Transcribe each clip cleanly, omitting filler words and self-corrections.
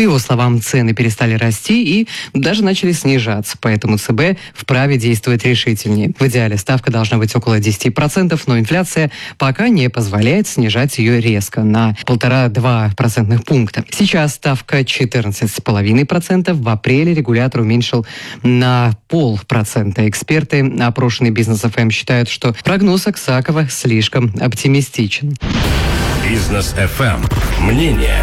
По его словам, цены перестали расти и даже начали снижаться, поэтому ЦБ вправе действовать решительнее. В идеале ставка должна быть около 10%, но инфляция пока не позволяет снижать ее резко на 1,5-2 процентных пункта. Сейчас ставка 14,5%. В апреле регулятор уменьшил на 0,5%. Эксперты, опрошенные Бизнес ФМ, считают, что прогноз Аксакова слишком оптимистичен. Бизнес ФМ. Мнение.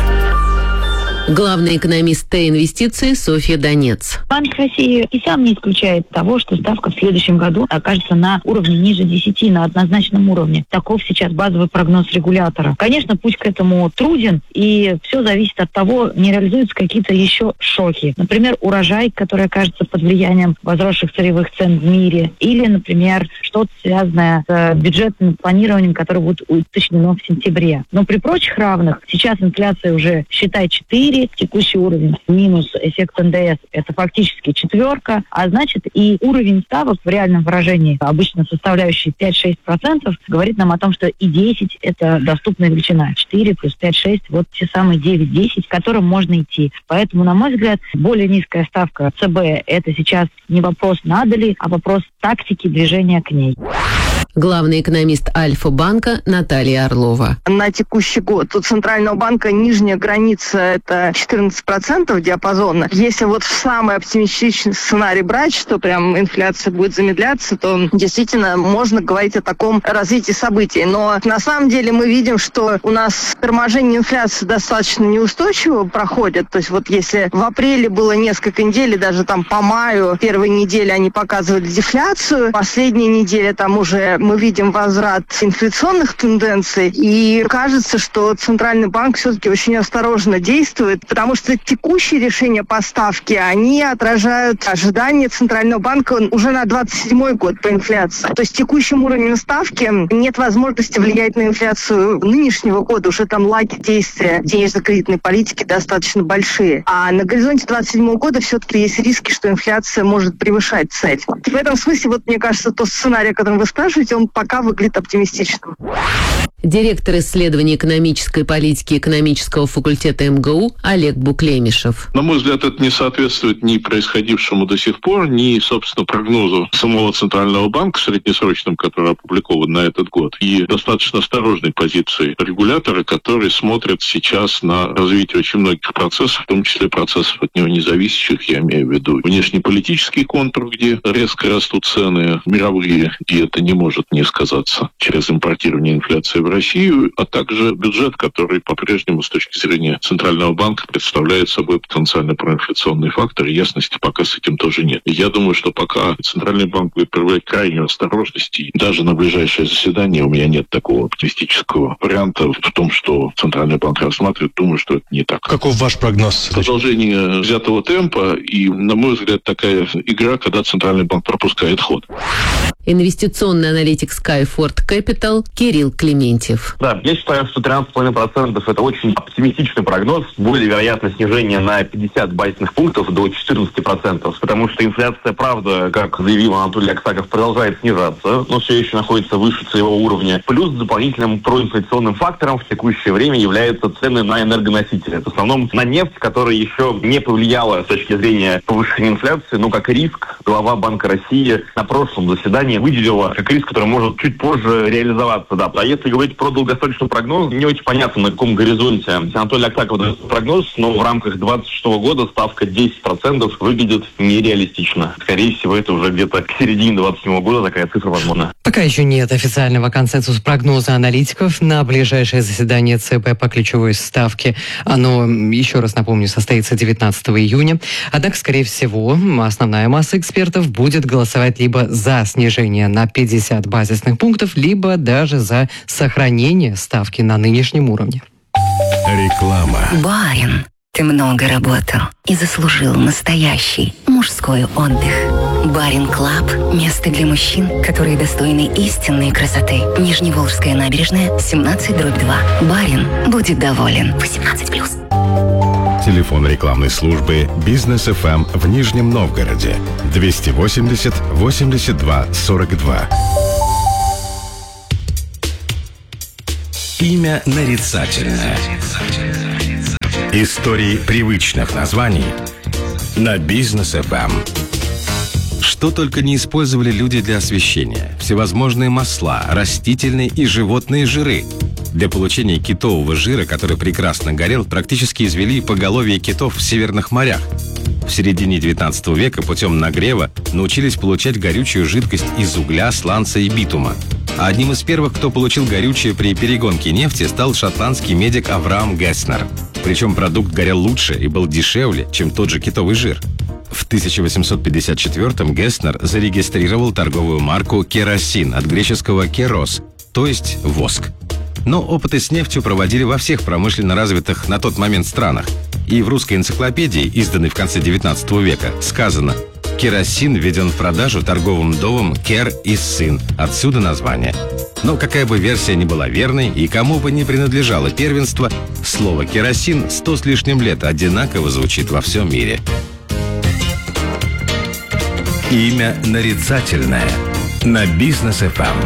Главный экономист Т-инвестиции Софья Донец. Банк России и сам не исключает того, что ставка в следующем году окажется на уровне ниже 10, на однозначном уровне. Таков сейчас базовый прогноз регулятора. Конечно, путь к этому труден, и все зависит от того, не реализуются какие-то еще шоки. Например, урожай, который окажется под влиянием возросших сырьевых цен в мире, или, например, что-то связанное с бюджетным планированием, которое будет уточнено в сентябре. Но при прочих равных сейчас инфляция уже, считай, 4, текущий уровень минус эффект НДС – это фактически 4, а значит и уровень ставок в реальном выражении, обычно составляющий 5-6%, говорит нам о том, что и 10 – это доступная величина. 4 плюс 5-6 – вот те самые 9-10, к которым можно идти. Поэтому, на мой взгляд, более низкая ставка ЦБ – это сейчас не вопрос надо ли, а вопрос тактики движения к ней. Главный экономист Альфа-банка Наталья Орлова. На текущий год у Центрального банка нижняя граница – это 14% диапазона. Если вот в самый оптимистичный сценарий брать, что прям инфляция будет замедляться, то действительно можно говорить о таком развитии событий. Но на самом деле мы видим, что у нас торможение инфляции достаточно неустойчиво проходит. То есть вот если в апреле было несколько недель, и даже там по маю первой недели они показывали дефляцию, последняя неделя там уже мы видим возврат инфляционных тенденций, и кажется, что Центральный банк все-таки очень осторожно действует, потому что текущие решения по ставке, они отражают ожидания Центрального банка уже на 27-й год по инфляции. То есть текущим уровнем ставки нет возможности влиять на инфляцию нынешнего года, уже там лаги действия денежно-кредитной политики достаточно большие. А на горизонте 27-го года все-таки есть риски, что инфляция может превышать цель. В этом смысле, вот мне кажется, тот сценарий, о котором вы спрашиваете, он пока выглядит оптимистичным. Директор исследований экономической политики экономического факультета МГУ Олег Буклемишев. На мой взгляд, это не соответствует ни происходившему до сих пор, ни, собственно, прогнозу самого Центрального банка среднесрочным, который опубликован на этот год, и достаточно осторожной позиции регулятора, который смотрит сейчас на развитие очень многих процессов, в том числе процессов от него независящих, я имею в виду внешнеполитический контур, где резко растут цены мировые, где это не может не сказаться через импортирование инфляции в Россию, а также бюджет, который по-прежнему с точки зрения Центрального банка представляет собой потенциально проинфляционный фактор, и ясности пока с этим тоже нет. И я думаю, что пока Центральный банк будет проявлять крайнюю осторожность, и даже на ближайшее заседание у меня нет такого оптимистического варианта в том, что Центральный банк рассматривает, думаю, что это не так. Каков ваш прогноз? Продолжение взятого темпа и, на мой взгляд, такая игра, когда Центральный банк пропускает ход. Инвестиционный аналитик Skyford Capital Кирилл Клементьев. Да, я считаю, что 13,5% это очень оптимистичный прогноз. Более вероятно снижение на 50 базисных пунктов до 14%, потому что инфляция, правда, как заявил Анатолий Аксаков, продолжает снижаться, но все еще находится выше целевого уровня. Плюс дополнительным проинфляционным фактором в текущее время являются цены на энергоносители. В основном на нефть, которая еще не повлияла с точки зрения повышения инфляции, но как риск глава Банка России на прошлом заседании выделила как риск, который может чуть позже реализоваться. Да. А если говорить про долгосрочный прогноз, не очень понятно, на каком горизонте Анатолий Аксаков дает прогноз, но в рамках 2026 года ставка 10% выглядит нереалистично. Скорее всего, это уже где-то к середине 2027 года такая цифра возможна. Пока еще нет официального консенсуса прогноза аналитиков на ближайшее заседание ЦБ по ключевой ставке. Оно, еще раз напомню, состоится 19 июня. Однако, скорее всего, основная масса экспертов будет голосовать либо за снижение на 50 базисных пунктов, либо даже за сохранение ставки на нынешнем уровне. Реклама. Барин, ты много работал и заслужил настоящий мужской отдых. Барин Клаб – место для мужчин, которые достойны истинной красоты. Нижневолжская набережная, 17/2. Барин будет доволен. 18+. Телефон рекламной службы «Бизнес ФМ» в Нижнем Новгороде 280 82 42. Имя нарицательное. Истории привычных названий на Бизнес ФМ. Что только не использовали люди для освещения. Всевозможные масла, растительные и животные жиры. Для получения китового жира, который прекрасно горел, практически извели поголовье китов в северных морях. В середине 19 века путем нагрева научились получать горючую жидкость из угля, сланца и битума. А одним из первых, кто получил горючее при перегонке нефти, стал шотландский медик Авраам Геснер. Причем продукт горел лучше и был дешевле, чем тот же китовый жир. В 1854-м Геснер зарегистрировал торговую марку «Керосин» от греческого «керос», то есть «воск». Но опыты с нефтью проводили во всех промышленно развитых на тот момент странах. И в русской энциклопедии, изданной в конце 19 века, сказано: «Керосин введен в продажу торговым домом Кер и Сын». Отсюда название. Но какая бы версия ни была верной и кому бы ни принадлежало первенство, слово «керосин» 100 с лишним лет одинаково звучит во всем мире. Имя нарицательное на Бизнес ФМ.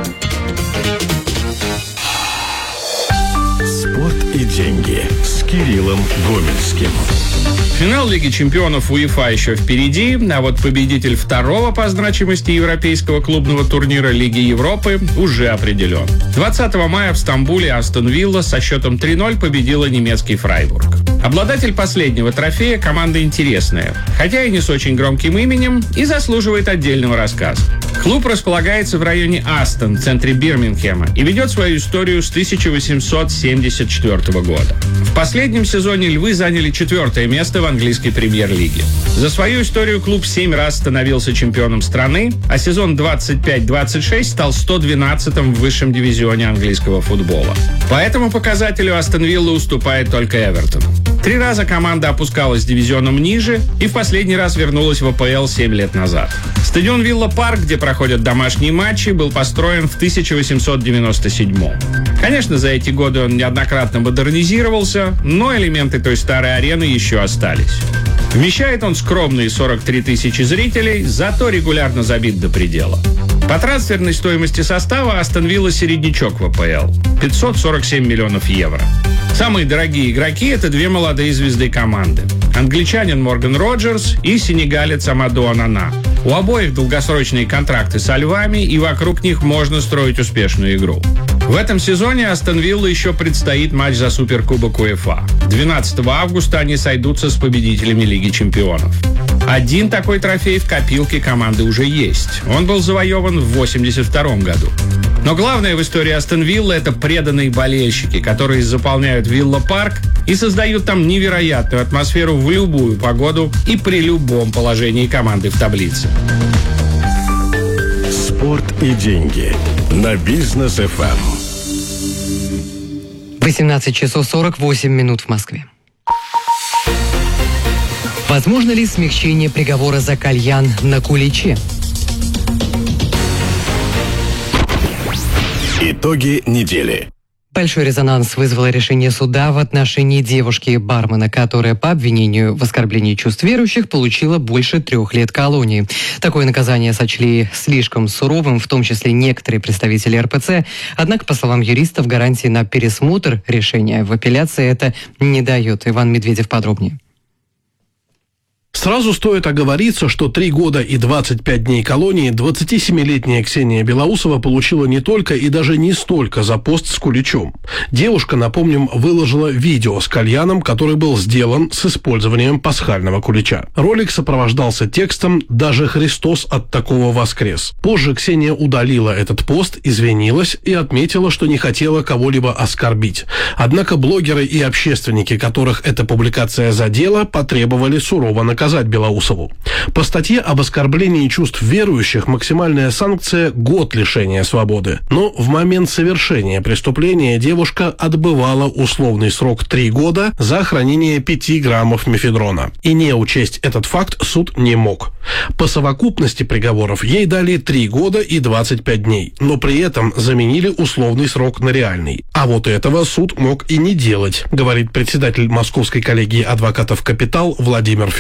Спорт и деньги с Кириллом Гомельским. Финал Лиги чемпионов УЕФА еще впереди, а вот победитель второго по значимости европейского клубного турнира Лиги Европы уже определен. 20 мая в Стамбуле Астон Вилла со счетом 3-0 победила немецкий Фрайбург. Обладатель последнего трофея – команда интересная, хотя и не с очень громким именем, и заслуживает отдельного рассказа. Клуб располагается в районе Астон, в центре Бирмингема, и ведет свою историю с 1874 года. В последнем сезоне львы заняли 4-е место в английской премьер-лиге. За свою историю клуб 7 раз становился чемпионом страны, а сезон 25-26 стал 112-м в высшем дивизионе английского футбола. По этому показателю Астон Вилла уступает только Эвертону. 3 раза команда опускалась дивизионом ниже и в последний раз вернулась в АПЛ 7 лет назад. Стадион Вилла Парк, где проходят домашние матчи, был построен в 1897-м. Конечно, за эти годы он неоднократно модернизировался, но элементы той старой арены еще остались. Вмещает он скромные 43 тысячи зрителей, зато регулярно забит до предела. По трансферной стоимости состава Астон Вилла середнячок в АПЛ – 547 миллионов евро. Самые дорогие игроки – это 2 молодые звезды команды – англичанин Морган Роджерс и сенегалец Амадо Онана. У обоих долгосрочные контракты со львами, и вокруг них можно строить успешную игру. В этом сезоне Астон Вилла еще предстоит матч за Суперкубок УЕФА. 12 августа они сойдутся с победителями Лиги чемпионов. Один такой трофей в копилке команды уже есть. Он был завоеван в 1982 году. Но главное в истории Астон Вилла – это преданные болельщики, которые заполняют Вилла Парк и создают там невероятную атмосферу в любую погоду и при любом положении команды в таблице. Спорт и деньги на Бизнес ФМ. 18 часов 48 минут в Москве. Возможно ли смягчение приговора за кальян на куличе? Итоги недели. Большой резонанс вызвало решение суда в отношении девушки-бармена, которая по обвинению в оскорблении чувств верующих получила больше 3 лет колонии. Такое наказание сочли слишком суровым, в том числе некоторые представители РПЦ. Однако, по словам юристов, гарантии на пересмотр решения в апелляции это не дает. Иван Медведев подробнее. Сразу стоит оговориться, что 3 года и 25 дней колонии 27-летняя Ксения Белоусова получила не только и даже не столько за пост с куличом. Девушка, напомним, выложила видео с кальяном, который был сделан с использованием пасхального кулича. Ролик сопровождался текстом «Даже Христос от такого воскрес». Позже Ксения удалила этот пост, извинилась и отметила, что не хотела кого-либо оскорбить. Однако блогеры и общественники, которых эта публикация задела, потребовали сурово наказать Белоусову. По статье об оскорблении чувств верующих максимальная санкция – год лишения свободы. Но в момент совершения преступления девушка отбывала условный срок 3 года за хранение 5 граммов мефедрона. И не учесть этот факт суд не мог. По совокупности приговоров ей дали 3 года и 25 дней, но при этом заменили условный срок на реальный. А вот этого суд мог и не делать, говорит председатель Московской коллегии адвокатов «Капитал» Владимир Филатов.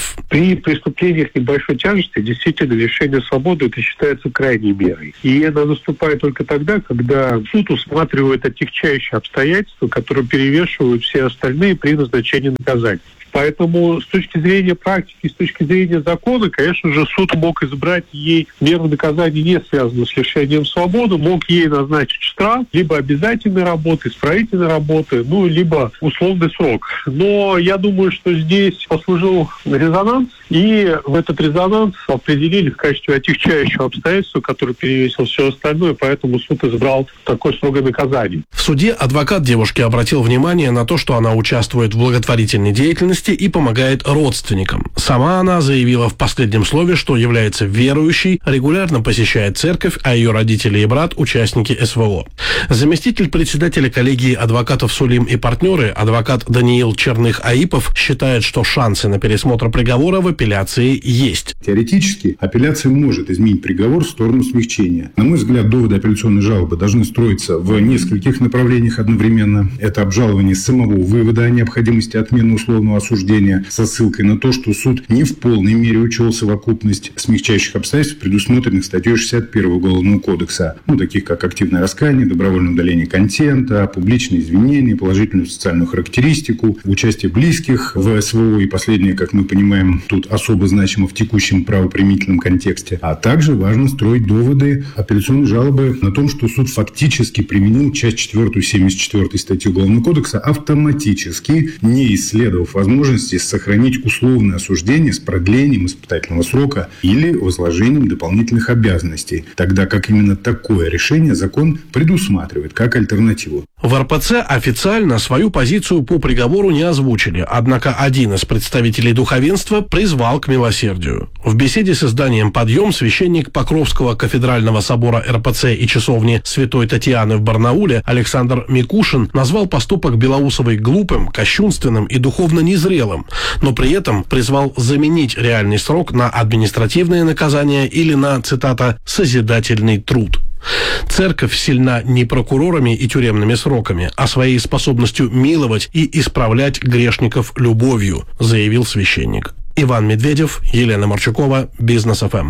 Михайлов. При преступлениях небольшой тяжести действительно лишение свободы это считается крайней мерой. И она наступает только тогда, когда суд усматривает отягчающие обстоятельства, которые перевешивают все остальные при назначении наказания. Поэтому с точки зрения практики, с точки зрения закона, конечно же, суд мог избрать ей меру наказания, не связанную с лишением свободы, мог ей назначить штраф, либо обязательной работы, исправительной работы, либо условный срок. Но я думаю, что здесь послужил резонанс, и в этот резонанс определили в качестве отягчающего обстоятельства, которое перевесил все остальное, поэтому суд избрал такой строгое наказание. В суде адвокат девушки обратил внимание на то, что она участвует в благотворительной деятельности и помогает родственникам. Сама она заявила в последнем слове, что является верующей, регулярно посещает церковь, а ее родители и брат – участники СВО. Заместитель председателя коллегии адвокатов «Сулим и партнеры», адвокат Даниил Черных-Аипов, считает, что шансы на пересмотр приговора в апелляции есть. Теоретически апелляция может изменить приговор в сторону смягчения. На мой взгляд, доводы апелляционной жалобы должны строиться в нескольких направлениях одновременно. Это обжалование самого вывода о необходимости отмены условного осуждения со ссылкой на то, что суд не в полной мере учел совокупность смягчающих обстоятельств, предусмотренных статьей 61 Уголовного кодекса, таких как активное раскаяние, добровольное удаление контента, публичные извинения, положительную социальную характеристику, участие близких в СВО и последнее, как мы понимаем, тут особо значимо в текущем правоприменительном контексте. А также важно строить доводы апелляционной жалобы на том, что суд фактически применил часть 4 74 статьи Уголовного кодекса автоматически, не исследовав возможности сохранить условное осуждение с продлением испытательного срока или возложением дополнительных обязанностей, тогда как именно такое решение закон предусматривает как альтернативу. В РПЦ официально свою позицию по приговору не озвучили, однако один из представителей духовенства призвал к милосердию. В беседе с изданием «Подъем» священник Покровского кафедрального собора РПЦ и часовни Святой Татьяны в Барнауле Александр Микушин назвал поступок Белоусовой глупым, кощунственным и духовно незрелым, но при этом призвал заменить реальный срок на административное наказание или на, цитата, «созидательный труд». Церковь сильна не прокурорами и тюремными сроками, а своей способностью миловать и исправлять грешников любовью, заявил священник. Иван Медведев, Елена Марчукова, Бизнес ФМ.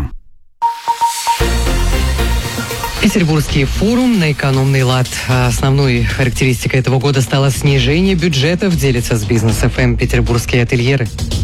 Петербургский форум на экономный лад. Основной характеристикой этого года стало снижение бюджетов, делятся с Бизнес ФМ петербургские ательеры.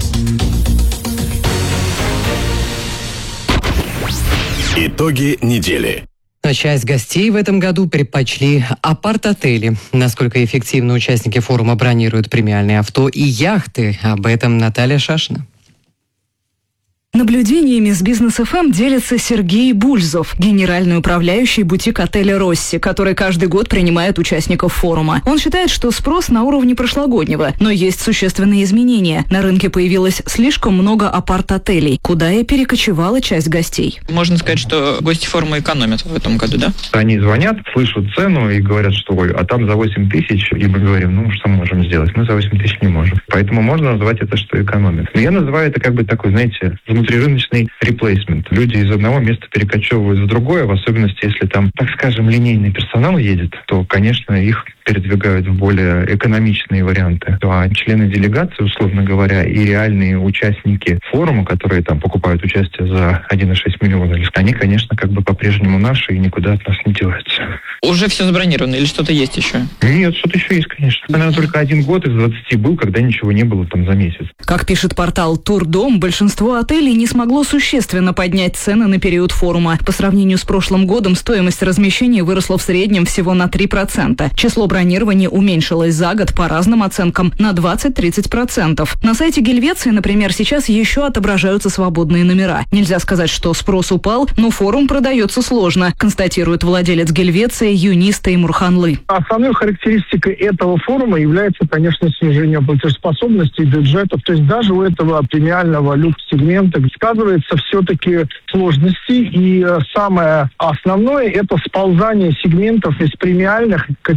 Итоги недели. Часть гостей в этом году предпочли апарт-отели. Насколько эффективно участники форума бронируют премиальные авто и яхты, об этом Наталья Шашина. Наблюдениями с Бизнес ФМ делится Сергей Бульзов, генеральный управляющий бутик-отеля «Росси», который каждый год принимает участников форума. Он считает, что спрос на уровне прошлогоднего, но есть существенные изменения. На рынке появилось слишком много апарт-отелей, куда и перекочевала часть гостей. Можно сказать, что гости форума экономят в этом году, да? Они звонят, слышат цену и говорят, что ой, а там за 8 тысяч, и мы говорим, что мы можем сделать? Мы за 8 тысяч не можем. Поэтому можно назвать это, что экономят. Но я называю это как бы такой, знаете, внутрирыночный реплейсмент. Люди из одного места перекочевывают в другое, в особенности, если там, так скажем, линейный персонал едет, то, конечно, их передвигают в более экономичные варианты. А члены делегации, условно говоря, и реальные участники форума, которые там покупают участие за 1,6 миллиона, они, конечно, как бы по-прежнему наши и никуда от нас не деваются. Уже все забронировано или что-то есть еще? Нет, что-то еще есть, конечно. Наверное, только 1 год из 20 был, когда ничего не было там за месяц. Как пишет портал Турдом, большинство отелей не смогло существенно поднять цены на период форума. По сравнению с прошлым годом стоимость размещения выросла в среднем всего на 3%. Число бронирования уменьшилось за год по разным оценкам на 20-30%. На сайте Гельвеции, например, сейчас еще отображаются свободные номера. Нельзя сказать, что спрос упал, но форум продается сложно, констатирует владелец Гельвеции Юнис Теймурханлы. Основной характеристикой этого форума является, конечно, снижение платежеспособности бюджетов. То есть даже у этого премиального люкс-сегмента сказывается все-таки сложности. И самое основное – это сползание сегментов из премиальных категорий на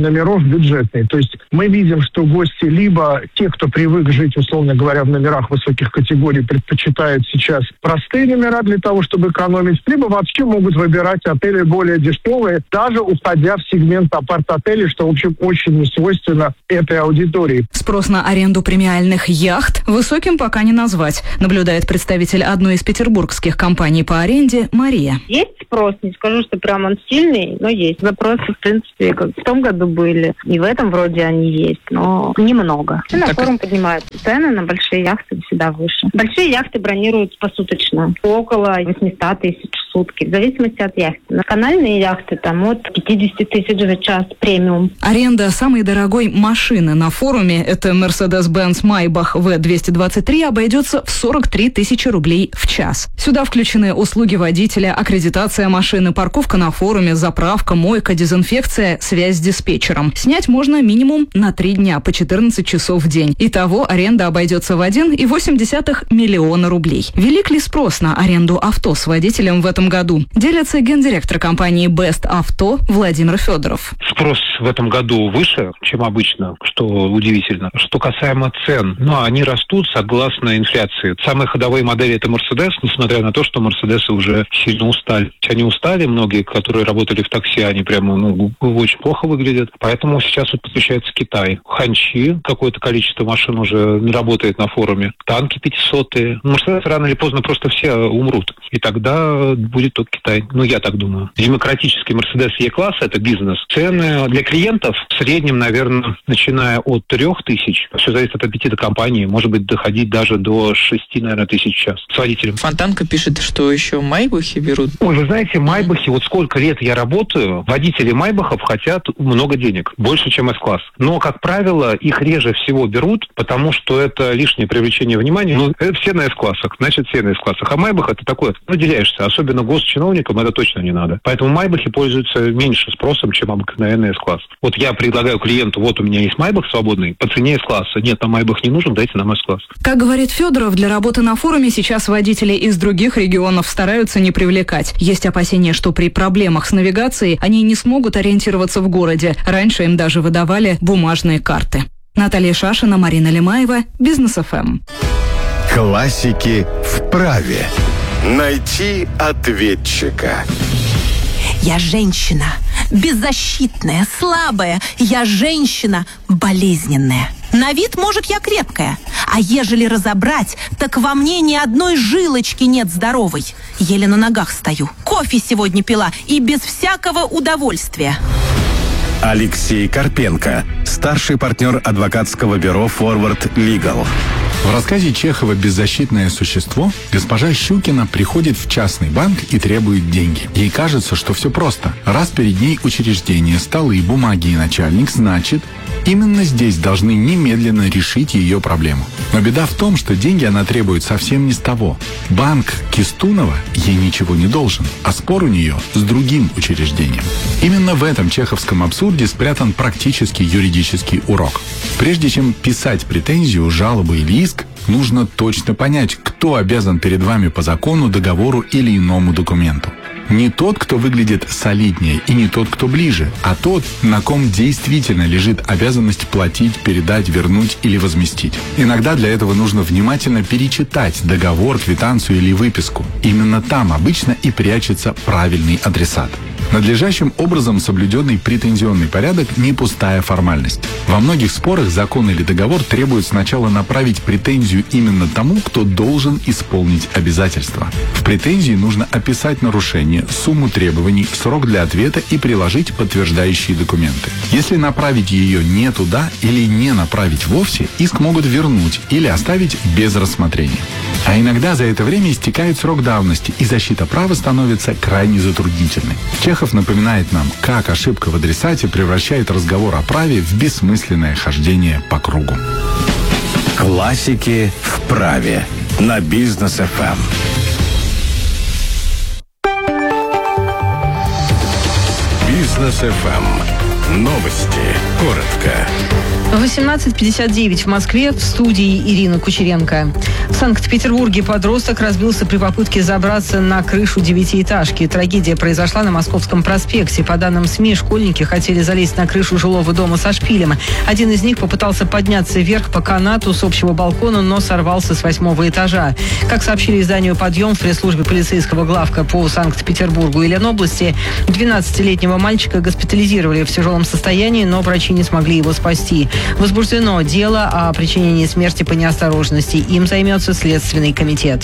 номеров бюджетные. То есть мы видим, что гости либо те, кто привык жить, условно говоря, в номерах высоких категорий, предпочитают сейчас простые номера для того, чтобы экономить, либо вообще могут выбирать отели более дешевые, даже уходя в сегмент апарт-отелей, что, в общем, очень не свойственно этой аудитории. Спрос на аренду премиальных яхт высоким пока не назвать, наблюдает представитель одной из петербургских компаний по аренде Мария. Есть спрос, не скажу, что прям он сильный, но есть. Запросы, в принципе, как в том году были, и в этом вроде они есть, но немного. И на форум поднимаются цены на большие яхты всегда выше. Большие яхты бронируют посуточно, около 800 тысяч в сутки, в зависимости от яхты. Национальные яхты там от 50 тысяч за час премиум. Аренда самой дорогой машины на форуме, это Mercedes-Benz Maybach V223, обойдется в 43 тысячи рублей в час. Сюда включены услуги водителя, аккредитация машины, парковка на форуме, заправка, мойка, дезинфекция, связь с диспетчером. Снять можно минимум на 3 дня по 14 часов в день. Итого аренда обойдется в 1,8 миллиона рублей. Велик ли спрос на аренду авто с водителем в этом году? Делится гендиректор компании Best Auto Владимир Федоров. Спрос в этом году выше, чем обычно, что удивительно. Что касаемо цен, они растут согласно инфляции. Самые ходовые модели — это Mercedes, несмотря на то, что Мерседесы уже сильно устали. Они устали, многие, которые работали в такси, они прямо очень плохо выглядят. Поэтому сейчас подключается Китай. Ханчи, какое-то количество машин уже работает на форуме. Танки 500-е. Мерседесы рано или поздно просто все умрут. И тогда будет только Китай. Я так думаю. Демократический Мерседес Е-класса — это бизнес. Цены для клиентов в среднем, наверное, начиная от 3000, все зависит от аппетита компании, может быть, доходить даже до 6, наверное, тысяч в час с водителем. Фонтанка пишет, что еще майбахи берут. Ой, вы знаете, майбахи, сколько лет я работаю, водители майбахов хотят много денег, больше, чем С-класс. Но, как правило, их реже всего берут, потому что это лишнее привлечение внимания. Все на С-классах, значит, все на С-классах. А майбах — это такое, выделяешься, особенно госчиновникам это точно не надо. Поэтому майбахи пользуются меньше спросом, чем обыкновенный С-класс. Я предлагаю клиенту, у меня есть майбах свободный, по цене С-класса. Нет, нам майбах не нужен, дайте нам С-класс. Как говорит Федоров, для работы на форуме сейчас водителей из других регионов стараются не привлекать. Есть опасения, что при проблемах с навигацией они не смогут ориентироваться в городе. Раньше им даже выдавали бумажные карты. Наталья Шашина, Марина Лемаева, Бизнес ФМ. Классики в праве. Найти ответчика. Я женщина, беззащитная, слабая. Я женщина, болезненная. На вид, может, я крепкая. А ежели разобрать, так во мне ни одной жилочки нет здоровой. Еле на ногах стою. Кофе сегодня пила и без всякого удовольствия. Алексей Карпенко, старший партнер адвокатского бюро «Форвард Лигал». В рассказе Чехова «Беззащитное существо» госпожа Щукина приходит в частный банк и требует деньги. Ей кажется, что все просто. Раз перед ней учреждение, столы, бумаги и начальник, значит, именно здесь должны немедленно решить ее проблему. Но беда в том, что деньги она требует совсем не с того. Банк Кистунова ей ничего не должен, а спор у нее с другим учреждением. Именно в этом чеховском абсурде спрятан практический юридический урок. Прежде чем писать претензию, жалобу или иск, нужно точно понять, кто обязан перед вами по закону, договору или иному документу. Не тот, кто выглядит солиднее, и не тот, кто ближе, а тот, на ком действительно лежит обязанность платить, передать, вернуть или возместить. Иногда для этого нужно внимательно перечитать договор, квитанцию или выписку. Именно там обычно и прячется правильный адресат. Надлежащим образом соблюденный претензионный порядок – не пустая формальность. Во многих спорах закон или договор требует сначала направить претензию именно тому, кто должен исполнить обязательства. В претензии нужно описать нарушение, сумму требований, срок для ответа и приложить подтверждающие документы. Если направить ее не туда или не направить вовсе, иск могут вернуть или оставить без рассмотрения. А иногда за это время истекает срок давности, и защита права становится крайне затруднительной. Чехов напоминает нам, как ошибка в адресате превращает разговор о праве в бессмысленное хождение по кругу. Классики в праве на Бизнес ФМ. Бизнес ФМ. Новости. Коротко. 18:59 в Москве, в студии Ирина Кучеренко. В Санкт-Петербурге подросток разбился при попытке забраться на крышу девятиэтажки. Трагедия произошла на Московском проспекте. По данным СМИ, школьники хотели залезть на крышу жилого дома со шпилем. Один из них попытался подняться вверх по канату с общего балкона, но сорвался с 8-го этажа. Как сообщили изданию «Подъем» в пресс-службе полицейского главка по Санкт-Петербургу и Ленобласти, 12-летнего мальчика госпитализировали в тяжелом состоянии, но врачи не смогли его спасти. Возбуждено дело о причинении смерти по неосторожности. Им займется Следственный комитет.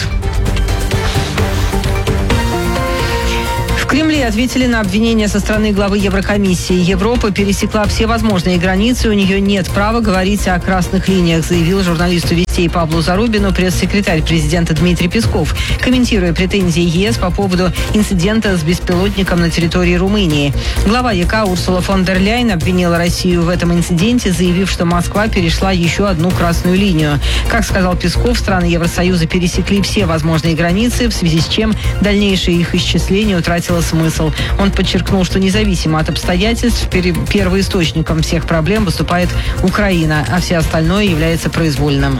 В Кремле ответили на обвинения со стороны главы Еврокомиссии. Европа пересекла все возможные границы, у нее нет права говорить о красных линиях, заявил журналисту «Вестей» Павлу Зарубину пресс-секретарь президента Дмитрий Песков, комментируя претензии ЕС по поводу инцидента с беспилотником на территории Румынии. Глава ЕК Урсула фон дер Ляйен обвинила Россию в этом инциденте, заявив, что Москва перешла еще одну красную линию. Как сказал Песков, страны Евросоюза пересекли все возможные границы, в связи с чем дальнейшее их исчисление утратило смысл. Он подчеркнул, что независимо от обстоятельств, первоисточником всех проблем выступает Украина, а все остальное является произвольным.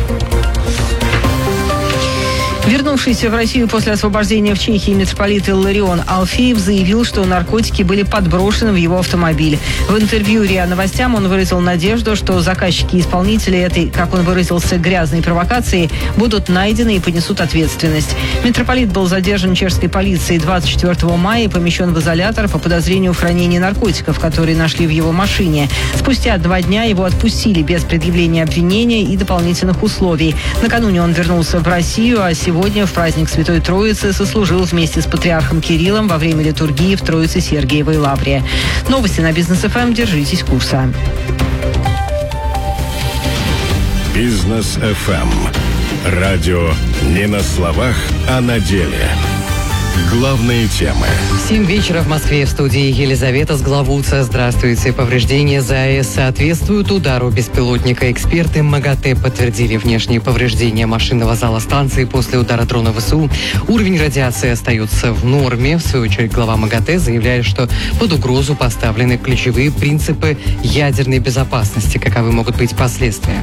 Вернувшийся в Россию после освобождения в Чехии митрополит Илларион Алфеев заявил, что наркотики были подброшены в его автомобиль. В интервью РИА Новостям он выразил надежду, что заказчики и исполнители этой, как он выразился, грязной провокации будут найдены и понесут ответственность. Митрополит был задержан чешской полицией 24 мая и помещен в изолятор по подозрению в хранении наркотиков, которые нашли в его машине. Спустя 2 дня его отпустили без предъявления обвинения и дополнительных условий. Накануне он вернулся в Россию, а сегодня в праздник Святой Троицы сослужил вместе с патриархом Кириллом во время литургии в Троице-Сергиевой лавре. Новости на Бизнес ФМ. Держитесь курса. Бизнес ФМ. Радио не на словах, а на деле. Главные темы. 7 вечера в Москве, в студии Елизавета Сглавуца. Здравствуйте. Повреждения ЗАЭС соответствуют удару беспилотника. Эксперты МАГАТЭ подтвердили внешние повреждения машинного зала станции после удара дрона ВСУ. Уровень радиации остается в норме. В свою очередь глава МАГАТЭ заявляет, что под угрозу поставлены ключевые принципы ядерной безопасности. Каковы могут быть последствия?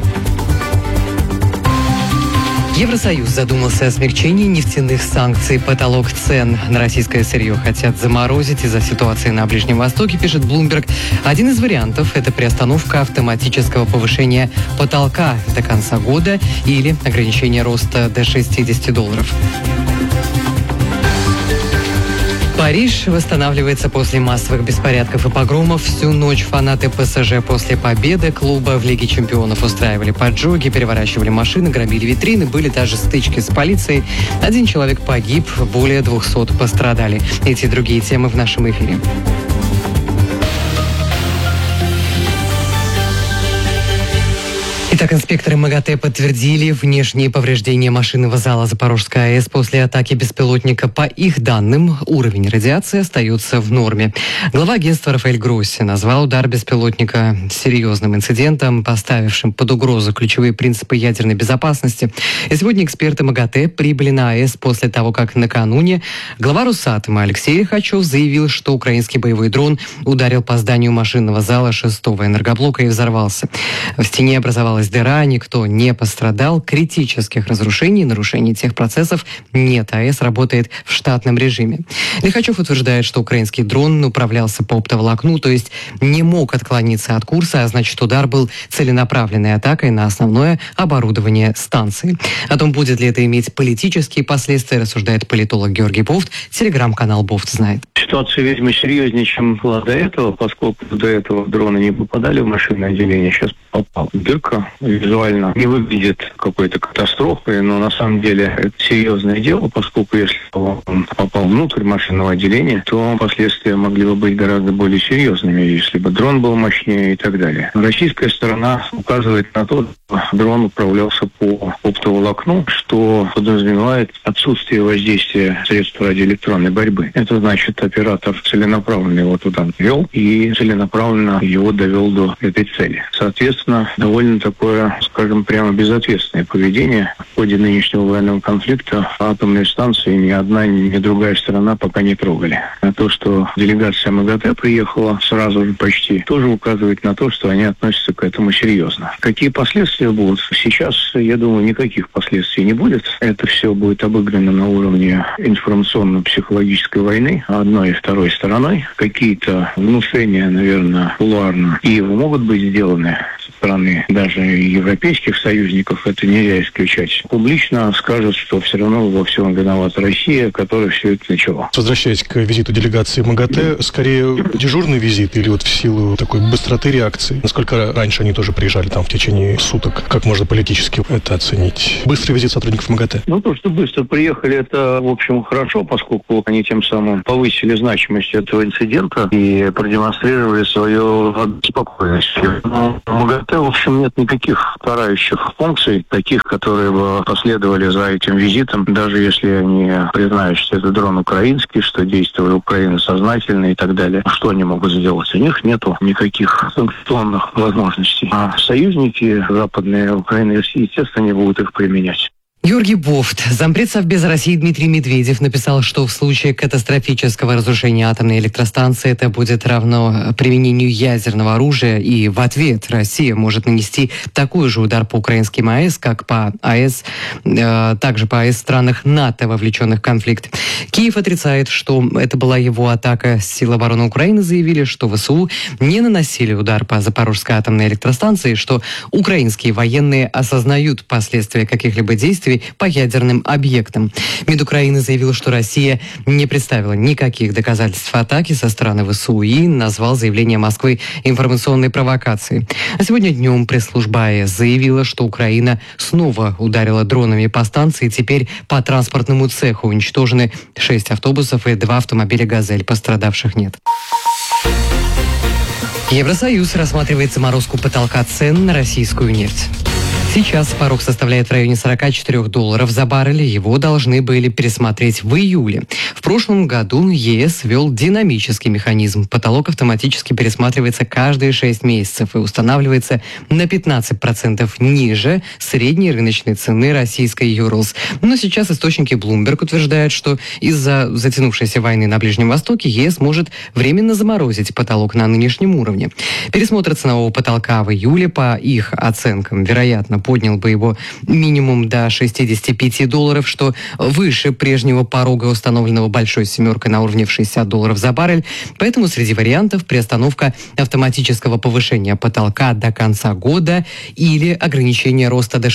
Евросоюз задумался о смягчении нефтяных санкций. Потолок цен на российское сырье хотят заморозить из-за ситуации на Ближнем Востоке, пишет Bloomberg. Один из вариантов – это приостановка автоматического повышения потолка до конца года или ограничение роста до $60. Париж восстанавливается после массовых беспорядков и погромов. Всю ночь фанаты ПСЖ после победы клуба в Лиге чемпионов устраивали поджоги, переворачивали машины, грабили витрины, были даже стычки с полицией. 1 человек погиб, более 200 пострадали. Эти и другие темы в нашем эфире. Итак, инспекторы МАГАТЭ подтвердили внешние повреждения машинного зала Запорожской АЭС после атаки беспилотника. По их данным, уровень радиации остается в норме. Глава агентства Рафаэль Гросси назвал удар беспилотника серьезным инцидентом, поставившим под угрозу ключевые принципы ядерной безопасности. И сегодня эксперты МАГАТЭ прибыли на АЭС после того, как накануне глава Росатома Алексей Лихачев заявил, что украинский боевой дрон ударил по зданию машинного зала 6-го энергоблока и взорвался. В стене образовалась дыра, никто не пострадал. Критических разрушений, нарушений тех процессов нет. АЭС работает в штатном режиме. Лихачев утверждает, что украинский дрон управлялся по оптоволокну, то есть не мог отклониться от курса, а значит, удар был целенаправленной атакой на основное оборудование станции. О том, будет ли это иметь политические последствия, рассуждает политолог Георгий Бофт. Телеграм-канал Бофт знает. Ситуация, видимо, серьезнее, чем была до этого, поскольку до этого дроны не попадали в машинное отделение. Сейчас попал. Дырка визуально не выглядит какой-то катастрофой, но на самом деле это серьезное дело, поскольку если он попал внутрь машинного отделения, то последствия могли бы быть гораздо более серьезными, если бы дрон был мощнее и так далее. Российская сторона указывает на то, что дрон управлялся по оптоволокну, что подразумевает отсутствие воздействия средств радиоэлектронной борьбы. Это значит, оператор целенаправленно его туда ввел и целенаправленно его довел до этой цели. Соответственно, довольно такое, скажем, прямо безответственное поведение. ходе нынешнего военного конфликта атомные станции ни одна, ни другая сторона пока не трогали. А то, что делегация МАГАТЭ приехала сразу же почти, тоже указывает на то, что они относятся к этому серьезно. Какие последствия будут? Сейчас, я думаю, никаких последствий не будет. Это все будет обыграно на уровне информационно-психологической войны одной и второй стороной. Какие-то внушения, наверное, кулуарно и могут быть сделаны со стороны даже европейских союзников, это нельзя исключать. Публично скажут, что все равно во всем виновата Россия, которая все это начала. Возвращаясь к визиту делегации МАГАТЭ, скорее дежурный визит или вот в силу такой быстроты реакции? Насколько раньше они тоже приезжали там в течение суток? Как можно политически это оценить? Быстрый визит сотрудников МАГАТЭ? То, что быстро приехали, это, в общем, хорошо, поскольку они тем самым повысили значимость этого инцидента и продемонстрировали свою обеспокоенность. Но в МАГАТЭ, в общем, нет никаких карающих функций, таких, которые бы последовали за этим визитом, даже если они признают, что это дрон украинский, что действовала Украина сознательно и так далее. Что они могут сделать? У них нету никаких санкционных возможностей. А союзники западные, Украина и Россия, естественно, не будут их применять. Георгий Бофт, зампред Совбеза России Дмитрий Медведев, написал, что в случае катастрофического разрушения атомной электростанции это будет равно применению ядерного оружия, и в ответ Россия может нанести такой же удар по украинским АЭС, как по АЭС, также по АЭС странах НАТО, вовлеченных в конфликт. Киев отрицает, что это была его атака. Силы обороны Украины заявили, что ВСУ не наносили удар по Запорожской атомной электростанции, что украинские военные осознают последствия каких-либо действий по ядерным объектам. МИД Украины заявил, что Россия не представила никаких доказательств атаки со стороны ВСУ и назвал заявление Москвы информационной провокацией. А сегодня днем пресс-служба АЭС заявила, что Украина снова ударила дронами по станции. Теперь по транспортному цеху уничтожены 6 автобусов и 2 автомобиля «Газель». Пострадавших нет. Евросоюз рассматривает заморозку потолка цен на российскую нефть. Сейчас порог составляет в районе $44 за баррель. Его должны были пересмотреть в июле. В прошлом году ЕС ввел динамический механизм. Потолок автоматически пересматривается каждые 6 месяцев и устанавливается на 15% ниже средней рыночной цены российской Юрлс. Но сейчас источники Bloomberg утверждают, что из-за затянувшейся войны на Ближнем Востоке ЕС может временно заморозить потолок на нынешнем уровне. Пересмотр ценового потолка в июле, по их оценкам, вероятно, поднял бы его минимум до $65, что выше прежнего порога, установленного «Большой семеркой» на уровне в $60 за баррель. Поэтому среди вариантов приостановка автоматического повышения потолка до конца года или ограничение роста до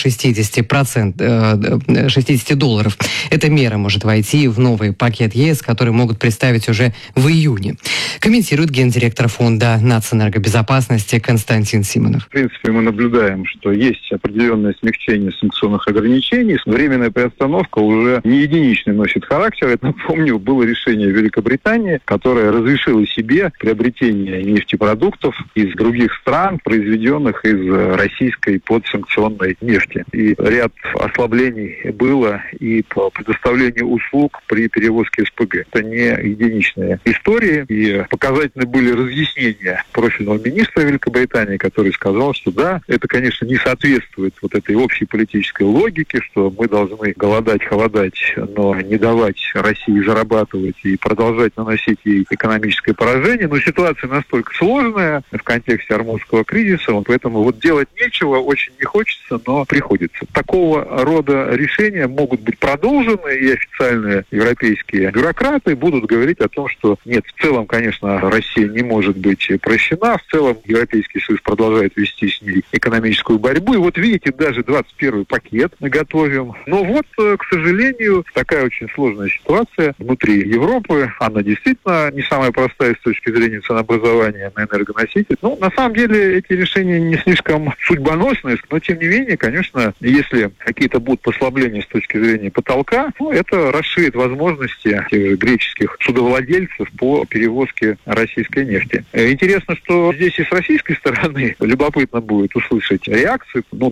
$60. Эта мера может войти в новый пакет ЕС, который могут представить уже в июне. Комментирует гендиректор фонда нацэнергобезопасности Константин Симонов. В принципе, мы наблюдаем, что есть определенное смягчение санкционных ограничений. Временная приостановка уже не единичный носит характер. Это, напомню, было решение Великобритании, которое разрешило себе приобретение нефтепродуктов из других стран, произведенных из российской подсанкционной нефти. И ряд ослаблений было и по предоставлению услуг при перевозке СПГ. Это не единичная история. И показательны были разъяснения профильного министра Великобритании, который сказал, что да, это, конечно, не соответствует вот этой общей политической логике, что мы должны голодать, холодать, но не давать России зарабатывать и продолжать наносить ей экономическое поражение. Но ситуация настолько сложная в контексте Ормузского кризиса, поэтому вот делать нечего, очень не хочется, но приходится. Такого рода решения могут быть продолжены, и официальные европейские бюрократы будут говорить о том, что нет, в целом, конечно, Россия не может быть прощена, в целом Европейский Союз продолжает вести с ней экономическую борьбу. И вот видите, даже 21-й пакет мы готовим. Но вот, к сожалению, такая очень сложная ситуация внутри Европы. Она действительно не самая простая с точки зрения ценообразования на энергоноситель. Ну, на самом деле, эти решения не слишком судьбоносные, но, тем не менее, конечно, если какие-то будут послабления с точки зрения потолка, это расширит возможности тех же греческих судовладельцев по перевозке российской нефти. Интересно, что здесь и с российской стороны любопытно будет услышать реакцию. Ну,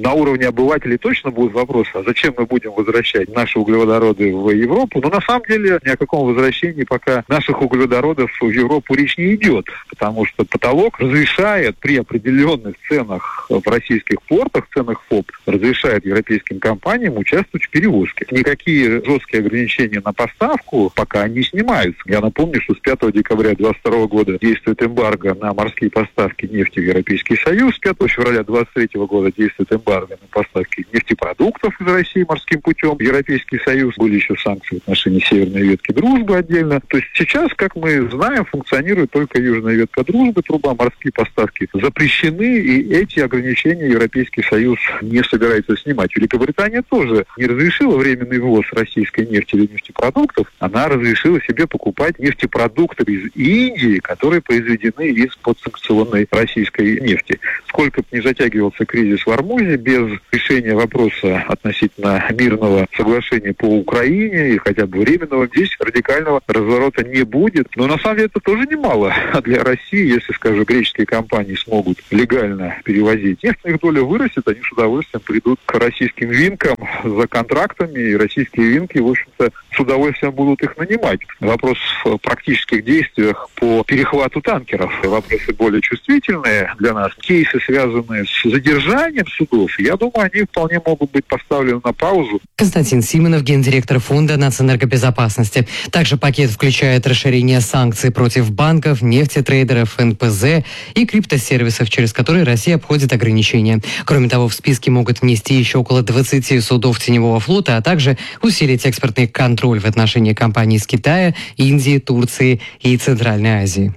на уровне обывателей точно будут вопросы, а зачем мы будем возвращать наши углеводороды в Европу? Но на самом деле ни о каком возвращении пока наших углеводородов в Европу речь не идет, потому что потолок разрешает при определенных ценах в российских портах, ценах ФОП, разрешает европейским компаниям участвовать в перевозке. Никакие жесткие ограничения на поставку пока не снимаются. Я напомню, что с 5 декабря 2022 года действует эмбарго на морские поставки нефти в Европейский Союз. С 5 февраля 2023 года действует эмбарго на поставки нефтепродуктов из России морским путем в Европейский Союз. Были еще санкции в отношении северной ветки дружбы отдельно. То есть сейчас, как мы знаем, функционирует только южная ветка дружбы, труба, морские поставки запрещены, и эти ограничения Европейский Союз не собирается снимать. Великобритания тоже не разрешила временный ввоз российской нефти или нефтепродуктов, она разрешила себе покупать нефтепродукты из Индии, которые произведены из подсанкционной российской нефти. Сколько бы ни затягивался кризис в Ормузе, без решения вопроса относительно мирного соглашения по Украине и хотя бы временного, здесь радикального разворота не будет. Но на самом деле это тоже немало для России. Если, скажем, греческие компании смогут легально перевозить нефть, их доля вырастет, они с удовольствием придут к российским винкам за контрактами, и российские винки, в общем-то, с удовольствием будут их нанимать. Вопрос в практических действиях по перехвату танкеров. Вопросы более чувствительные для нас. Кейсы, связанные с задержанием судов, я думаю, они вполне могут быть поставлены на паузу. Константин Симонов, гендиректор Фонда нацэнергобезопасности. Также пакет включает расширение санкций против банков, нефтетрейдеров, НПЗ и криптосервисов, через которые Россия обходит ограничения. Кроме того, в списке могут внести еще около 20 судов теневого флота, а также усилить экспортный контроль в отношении компаний из Китая, Индии, Турции и Центральной Азии.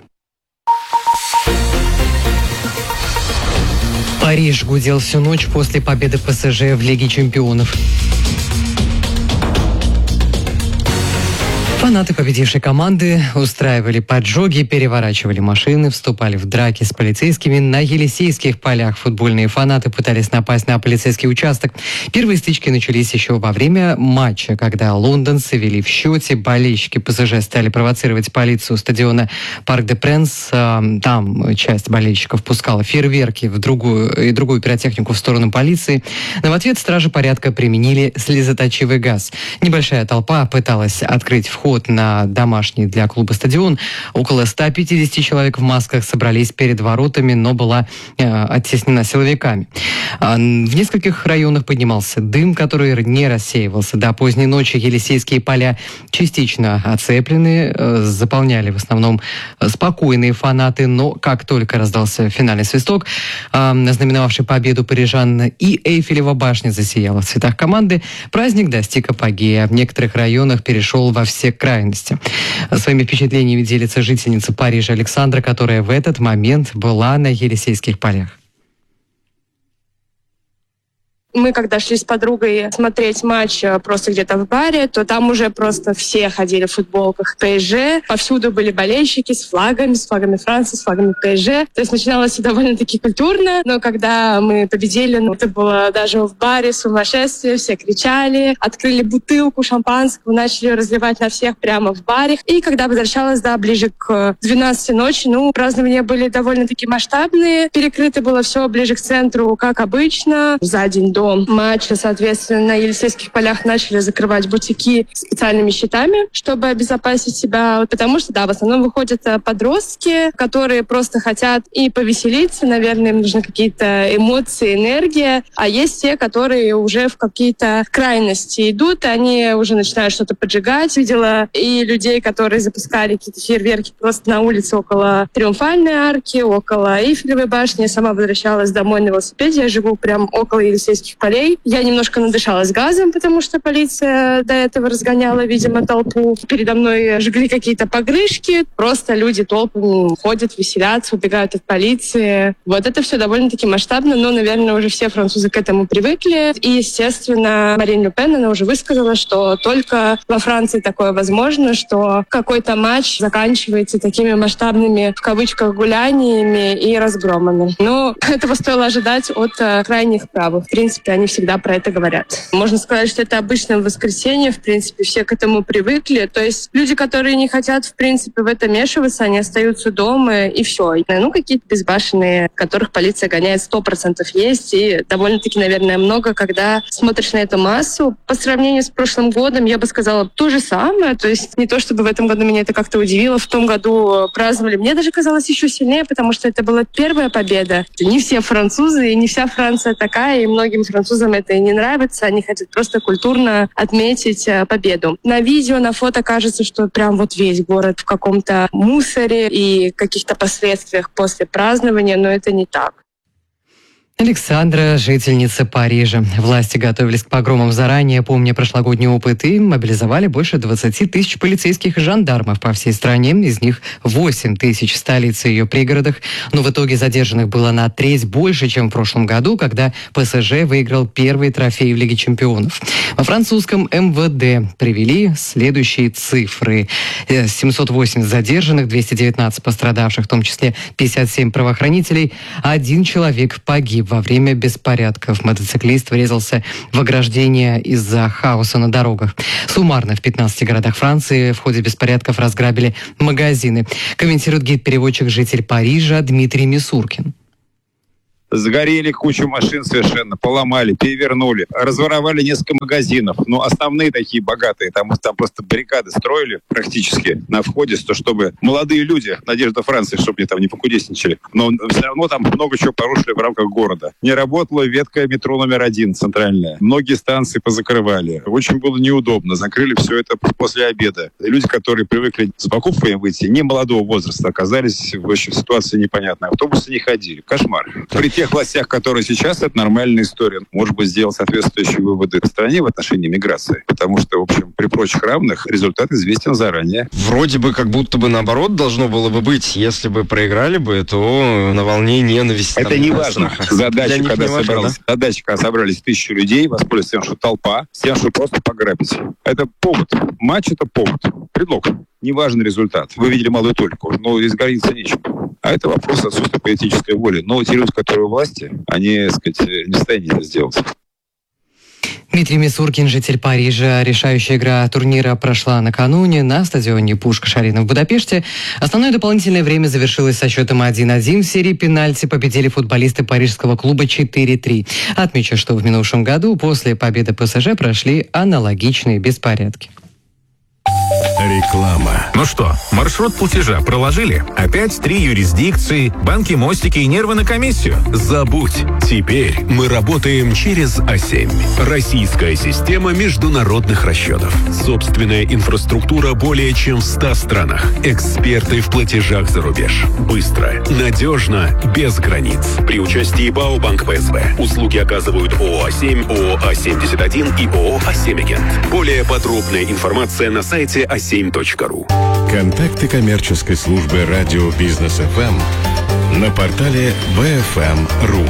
Париж гудел всю ночь после победы ПСЖ в Лиге чемпионов. Фанаты победившей команды устраивали поджоги, переворачивали машины, вступали в драки с полицейскими. На Елисейских полях футбольные фанаты пытались напасть на полицейский участок. Первые стычки начались еще во время матча, когда лондонцы вели в счете. Болельщики ПСЖ стали провоцировать полицию стадиона Парк де Пренс. Там часть болельщиков пускала фейерверки в другую пиротехнику в сторону полиции. Но в ответ стражи порядка применили слезоточивый газ. Небольшая толпа пыталась открыть вход на домашний для клуба стадион. Около 150 человек в масках собрались перед воротами, но была оттеснена силовиками. В нескольких районах поднимался дым, который не рассеивался. До поздней ночи Елисейские поля частично оцеплены, заполняли в основном спокойные фанаты, но как только раздался финальный свисток, знаменовавший победу парижан, и Эйфелева башня засияла в цветах команды, праздник достиг апогея. В некоторых районах перешел во все крайности. Своими впечатлениями делится жительница Парижа Александра, которая в этот момент была на Елисейских полях. Мы, когда шли с подругой смотреть матч просто где-то в баре, то там уже просто все ходили в футболках ПСЖ. Повсюду были болельщики с флагами Франции, с флагами ПСЖ. То есть начиналось все довольно-таки культурно. Но когда мы победили, это было даже в баре сумасшествие. Все кричали, открыли бутылку шампанского, начали разливать на всех прямо в баре. И когда возвращалась, ближе к 12 ночи, празднования были довольно-таки масштабные. Перекрыто было все ближе к центру, как обычно. За день до матча, соответственно, на Елисейских полях начали закрывать бутики специальными щитами, чтобы обезопасить себя. Потому что, в основном выходят подростки, которые просто хотят и повеселиться, наверное, им нужны какие-то эмоции, энергия. А есть те, которые уже в какие-то крайности идут, и они уже начинают что-то поджигать. Видела и людей, которые запускали какие-то фейерверки просто на улице около Триумфальной арки, около Эйфелевой башни. Я сама возвращалась домой на велосипеде. Я живу прям около Елисейских полей. Я немножко надышалась газом, потому что полиция до этого разгоняла, видимо, толпу. Передо мной жгли какие-то погрышки. Просто люди толпами ходят, веселятся, убегают от полиции. Это все довольно-таки масштабно, но, наверное, уже все французы к этому привыкли. И, естественно, Марин Ле Пен, она уже высказала, что только во Франции такое возможно, что какой-то матч заканчивается такими масштабными, в кавычках, гуляниями и разгромами. Но этого стоило ожидать от крайних правых. В принципе, принципе, они всегда про это говорят. Можно сказать, что это обычное воскресенье, в принципе, все к этому привыкли. То есть люди, которые не хотят, в принципе, в это вмешиваться, они остаются дома, и все. Ну, какие-то безбашенные, которых полиция гоняет, 100% есть, и довольно-таки, наверное, много, когда смотришь на эту массу. По сравнению с прошлым годом, я бы сказала, то же самое. То есть не то, чтобы в этом году меня это как-то удивило. В том году праздновали. Мне даже казалось еще сильнее, потому что это была первая победа. Не все французы, и не вся Франция такая, и многим французам это и не нравится. Они хотят просто культурно отметить победу. На видео, на фото кажется, что прям вот весь город в каком-то мусоре и каких-то последствиях после празднования, но это не так. Александра, жительница Парижа. Власти готовились к погромам заранее, помня прошлогодний опыт, и мобилизовали больше 20 тысяч полицейских и жандармов по всей стране. Из них 8 тысяч в столице и ее пригородах. Но в итоге задержанных было на треть больше, чем в прошлом году, когда ПСЖ выиграл первый трофей в Лиге чемпионов. Во французском МВД привели следующие цифры. 780 задержанных, 219 пострадавших, в том числе 57 правоохранителей. 1 человек погиб во время беспорядков. Мотоциклист врезался в ограждение из-за хаоса на дорогах. Суммарно в 15 городах Франции в ходе беспорядков разграбили магазины. Комментирует гид-переводчик, житель Парижа Дмитрий Мисуркин. Сгорели кучу машин совершенно, поломали, перевернули, разворовали несколько магазинов. Но основные такие богатые, там просто баррикады строили практически на входе, чтобы молодые люди, надежда Франции, чтобы они там не покудесничали. Но все равно там много чего порушили в рамках города. Не работала ветка метро номер 1 центральная. Многие станции позакрывали. Очень было неудобно. Закрыли все это после обеда. Люди, которые привыкли с покупками выйти, не молодого возраста, оказались в ситуации непонятной. Автобусы не ходили. Кошмар. При тех властях, которые сейчас, это нормальная история. Может быть, сделал соответствующие выводы в стране в отношении миграции. Потому что, в общем, при прочих равных результат известен заранее. Вроде бы как будто бы наоборот должно было бы быть. Если бы проиграли бы, то на волне ненависти. Это не важно. Задача, когда собрались 1000 людей, воспользоваться тем, что толпа, с тем, что просто пограбить. Это повод. Матч — это повод. Предлог. Неважный результат. Вы видели малую толику, но здесь гордиться нечем. А это вопрос отсутствия политической воли. Но те люди, которые у власти, они, так сказать, не в состоянии это сделать. Дмитрий Мисуркин, житель Парижа. Решающая игра турнира прошла накануне на стадионе Пушкаш-Арена в Будапеште. Основное дополнительное время завершилось со счетом 1-1. В серии пенальти победили футболисты парижского клуба 4-3. Отмечу, что в минувшем году после победы ПСЖ прошли аналогичные беспорядки. Реклама. Ну что, маршрут платежа проложили? Опять 3 юрисдикции, банки, мостики и нервы на комиссию? Забудь. Теперь мы работаем через А7. Российская система международных расчетов. Собственная инфраструктура более чем в 100 странах. Эксперты в платежах за рубеж. Быстро, надежно, без границ. При участии БАО «Банк ПСБ». Услуги оказывают ООО «А7», ООО «А71» и ООО «А7-Агент». Более подробная информация на сайте a7.ru. Контакты коммерческой службы радио Бизнес ФМ на портале bfm.ru.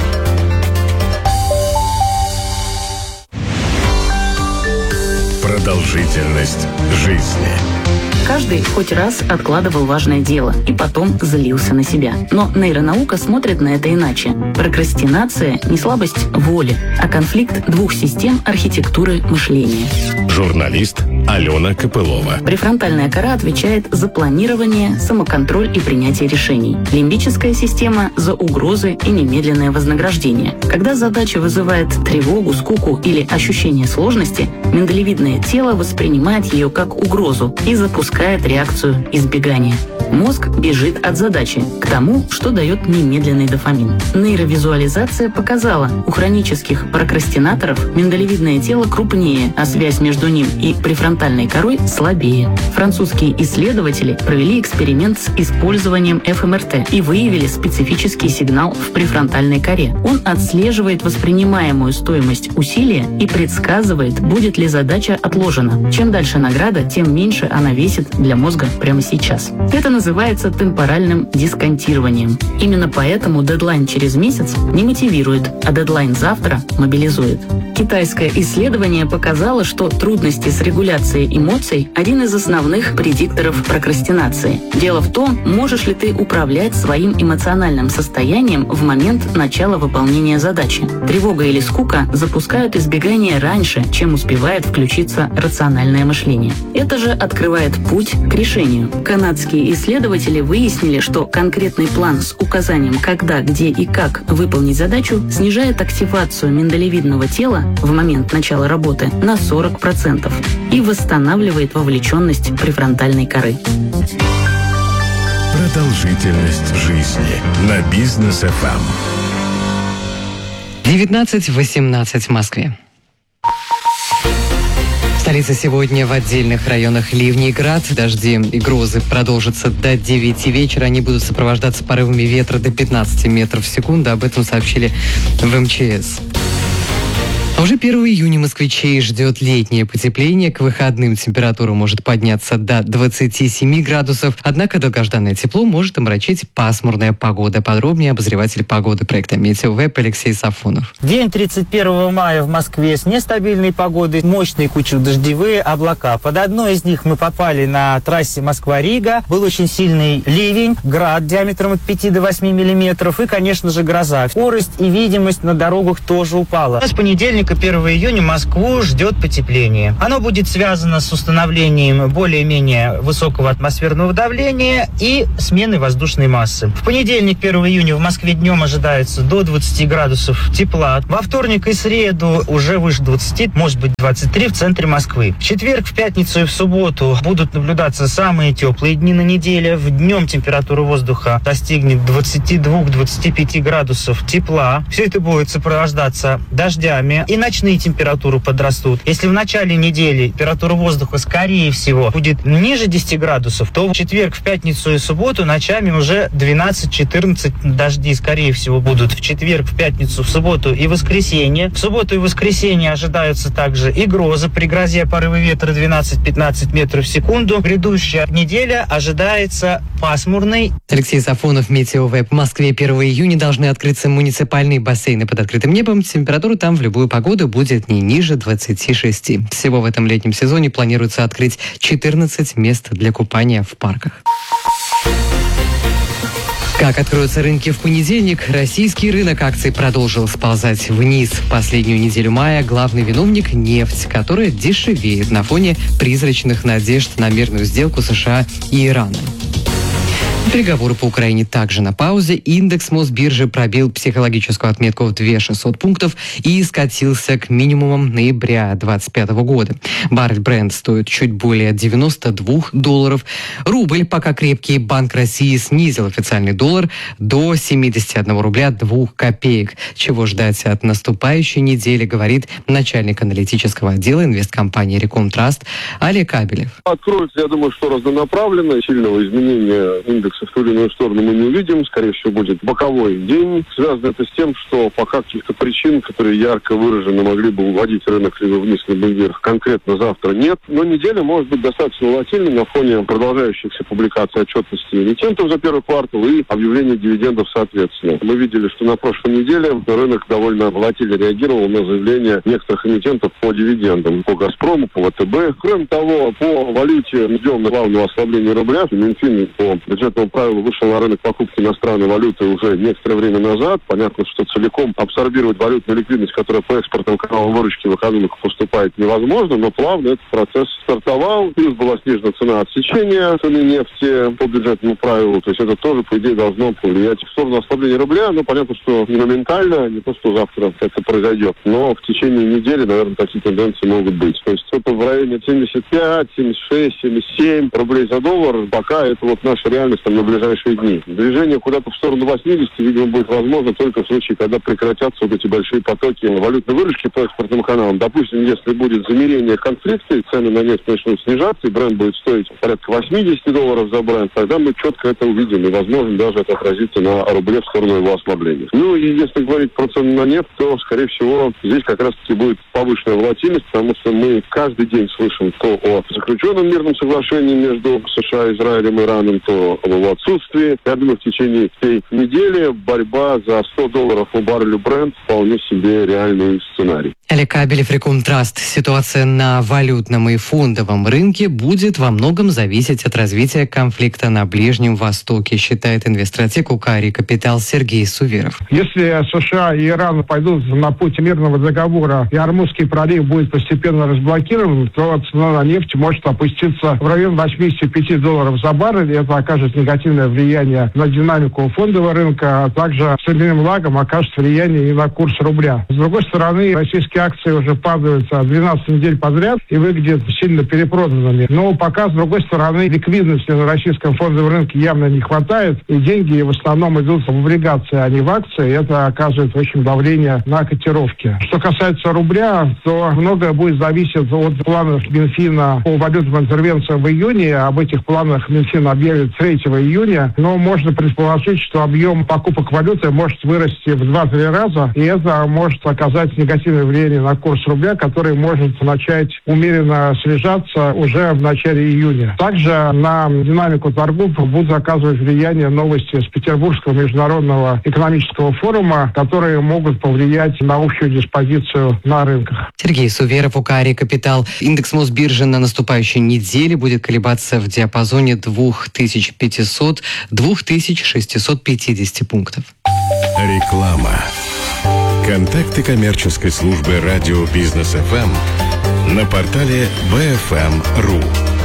Продолжительность жизни. Каждый хоть раз откладывал важное дело и потом злился на себя. Но нейронаука смотрит на это иначе. Прокрастинация – не слабость воли, а конфликт двух систем архитектуры мышления. Журналист Алена Копылова. Префронтальная кора отвечает за планирование, самоконтроль и принятие решений. Лимбическая система – за угрозы и немедленное вознаграждение. Когда задача вызывает тревогу, скуку или ощущение сложности, миндалевидное тело воспринимает ее как угрозу и запускает реакцию избегания. Мозг бежит от задачи к тому, что дает немедленный дофамин. Нейровизуализация показала, у хронических прокрастинаторов миндалевидное тело крупнее, а связь между ним и префронтальной корой слабее. Французские исследователи провели эксперимент с использованием ФМРТ и выявили специфический сигнал в префронтальной коре. Он отслеживает воспринимаемую стоимость усилия и предсказывает, будет ли задача отложена. Чем дальше награда, тем меньше она весит значит для мозга прямо сейчас. Это называется темпоральным дисконтированием. Именно поэтому дедлайн через месяц не мотивирует, а дедлайн завтра мобилизует. Китайское исследование показало, что трудности с регуляцией эмоций – один из основных предикторов прокрастинации. Дело в том, можешь ли ты управлять своим эмоциональным состоянием в момент начала выполнения задачи. Тревога или скука запускают избегание раньше, чем успевает включиться рациональное мышление. Это же открывает путь к решению. Канадские исследователи выяснили, что конкретный план с указанием, когда, где и как выполнить задачу, снижает активацию миндалевидного тела в момент начала работы на 40% и восстанавливает вовлеченность префронтальной коры. Продолжительность жизни на Бизнес ФМ. 19:18 в Москве. Столица сегодня в отдельных районах ливни и град. Дожди и грозы продолжатся до 9 вечера. Они будут сопровождаться порывами ветра до 15 метров в секунду. Об этом сообщили в МЧС. А уже 1 июня москвичей ждет летнее потепление. К выходным температура может подняться до 27 градусов. Однако долгожданное тепло может омрачить пасмурная погода. Подробнее обозреватель погоды проекта «Метеовеб» Алексей Сафонов. День 31 мая в Москве с нестабильной погодой, мощные кучно-дождевые облака. Под одной из них мы попали на трассе Москва-Рига. Был очень сильный ливень, град диаметром от 5 до 8 миллиметров и, конечно же, гроза. Скорость и видимость на дорогах тоже упала. С понедельника 1 июня Москву ждет потепление. Оно будет связано с установлением более-менее высокого атмосферного давления и сменой воздушной массы. В понедельник, 1 июня, в Москве днем ожидается до 20 градусов тепла. Во вторник и среду уже выше 20, может быть 23 в центре Москвы. В четверг, в пятницу и в субботу будут наблюдаться самые теплые дни на неделе. В днем температура воздуха достигнет 22-25 градусов тепла. Все это будет сопровождаться дождями. И ночные температуры подрастут. Если в начале недели температура воздуха, скорее всего, будет ниже 10 градусов, то в четверг, в пятницу и субботу ночами уже 12-14 дожди, скорее всего, будут в четверг, в пятницу, в субботу и воскресенье. В субботу и воскресенье ожидаются также и грозы. При грозе порывы ветра 12-15 метров в секунду. Грядущая неделя ожидается пасмурной. Алексей Сафонов, Метеовеб. В Москве 1 июня должны открыться муниципальные бассейны под открытым небом. Температура там в любую погоду будет не ниже 26. Всего в этом летнем сезоне планируется открыть 14 мест для купания в парках. Как откроются рынки в понедельник? Российский рынок акций продолжил сползать вниз. В последнюю неделю мая главный виновник – нефть, которая дешевеет на фоне призрачных надежд на мирную сделку США и Ирана. Переговоры по Украине также на паузе. Индекс Мосбиржи пробил психологическую отметку в 2600 пунктов и скатился к минимумам ноября 2025 года. Баррель Brent стоит чуть более $92. Рубль пока крепкий. Банк России снизил официальный доллар до 71 рубля 2 копеек. Чего ждать от наступающей недели, говорит начальник аналитического отдела инвесткомпании Рекомтраст Олег Кабелев. Откроется, я думаю, что разнонаправленно. Сильного изменения индекса в ту или иную сторону мы не увидим. Скорее всего, будет боковой день. Связано это с тем, что пока каких-то причин, которые ярко выражены, могли бы уводить рынок либо вниз, либо вверх, конкретно завтра нет. Но неделя может быть достаточно волатильной на фоне продолжающихся публикаций отчетности эмитентов за первый квартал и объявления дивидендов соответственно. Мы видели, что на прошлой неделе рынок довольно волатильно реагировал на заявления некоторых эмитентов по дивидендам. По «Газпрому», по ВТБ. Кроме того, по валюте ждем главного ослабления рубля. Минфин по бюджетному правилу вышел на рынок покупки иностранной валюты уже некоторое время назад. Понятно, что целиком абсорбировать валютную ликвидность, которая по экспортным каналам выручки в экономику поступает, невозможно, но плавно этот процесс стартовал. Плюс была снижена цена отсечения цены нефти по бюджетному правилу. То есть это тоже, по идее, должно повлиять в сторону ослабления рубля. Но понятно, что не моментально, не то, что завтра это произойдет. Но в течение недели, наверное, такие тенденции могут быть. То есть это в районе 75, 76, 77 рублей за доллар. Пока это вот наша реальность, на ближайшие дни. Движение куда-то в сторону 80, видимо, будет возможно только в случае, когда прекратятся вот эти большие потоки валютной выручки по экспортным каналам. Допустим, если будет замерение конфликта, и цены на нефть начнут снижаться, и бренд будет стоить порядка $80 за бренд, тогда мы четко это увидим, и, возможно, даже это отразится на рубле в сторону его ослабления. Ну, и если говорить про цены на нефть, то, скорее всего, здесь как раз-таки будет повышенная волатильность, потому что мы каждый день слышим то о заключенном мирном соглашении между США, Израилем и Ираном, то об его отсутствии. Я думаю, в течение всей недели борьба за $100 по баррелю бренд вполне себе реальный сценарий. Олег Кабелев, Рекомтраст. Ситуация на валютном и фондовом рынке будет во многом зависеть от развития конфликта на Ближнем Востоке, считает инвестстратег УКАРИ «Капитал» Сергей Суверов. Если США и Иран пойдут на путь мирного договора и Ормузский пролив будет постепенно разблокирован, то цена на нефть может опуститься в район $85 за баррель. И это окажет негативное влияние на динамику фондового рынка, а также с временным лагом окажет влияние и на курс рубля. С другой стороны, российские акции уже падают 12 недель подряд и выглядят сильно перепроданными. Но пока, с другой стороны, ликвидности на российском фондовом рынке явно не хватает, и деньги в основном идут в облигации, а не в акции. И это оказывает очень давление на котировки. Что касается рубля, то многое будет зависеть от планов Минфина по валютным интервенциям в июне. Об этих планах Минфин объявит 3 июня. Но можно предположить, что объем покупок валюты может вырасти в 2-3 раза, и это может оказать негативное влияние на курс рубля, который может начать умеренно снижаться уже в начале июня. Также на динамику торгов будут оказывать влияние новости с Петербургского международного экономического форума, которые могут повлиять на общую диспозицию на рынках. Сергей Суверов, УКАРИ «Капитал». Индекс Мосбиржи на наступающей неделе будет колебаться в диапазоне 2500-2650 пунктов. Реклама. Контакты коммерческой службы радио Бизнес ФМ на портале bfm.ru.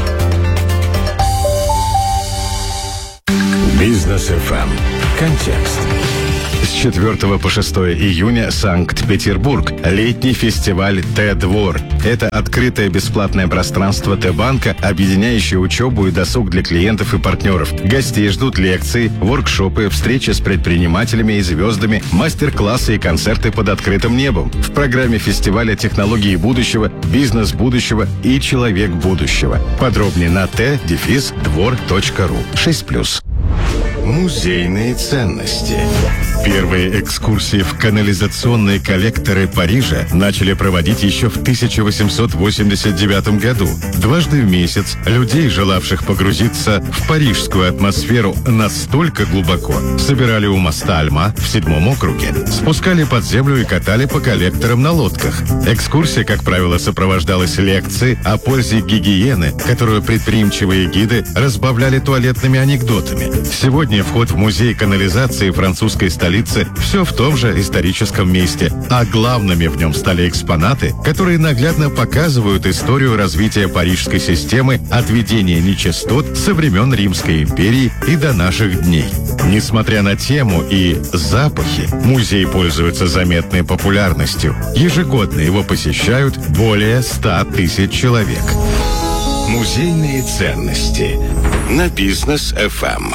Бизнес ФМ. Контекст. С 4 по 6 июня Санкт-Петербург. Летний фестиваль Т-двор. Это открытое бесплатное пространство Т-банка, объединяющее учебу и досуг для клиентов и партнеров. Гостей ждут лекции, воркшопы, встречи с предпринимателями и звездами, мастер-классы и концерты под открытым небом. В программе фестиваля технологии будущего, бизнес будущего и человек будущего. Подробнее на t-двор.ру. 6+. Музейные ценности. Первые экскурсии в канализационные коллекторы Парижа начали проводить еще в 1889 году. Дважды в месяц людей, желавших погрузиться в парижскую атмосферу настолько глубоко, собирали у моста Альма в 7 округе, спускали под землю и катали по коллекторам на лодках. Экскурсия, как правило, сопровождалась лекцией о пользе гигиены, которую предприимчивые гиды разбавляли туалетными анекдотами. Сегодня вход в музей канализации французской столицы все в том же историческом месте, а главными в нем стали экспонаты, которые наглядно показывают историю развития парижской системы от ведения нечистот со времен Римской империи и до наших дней. Несмотря на тему и запахи, музей пользуется заметной популярностью. Ежегодно его посещают более 100 тысяч человек. Музейные ценности на Бизнес ФМ.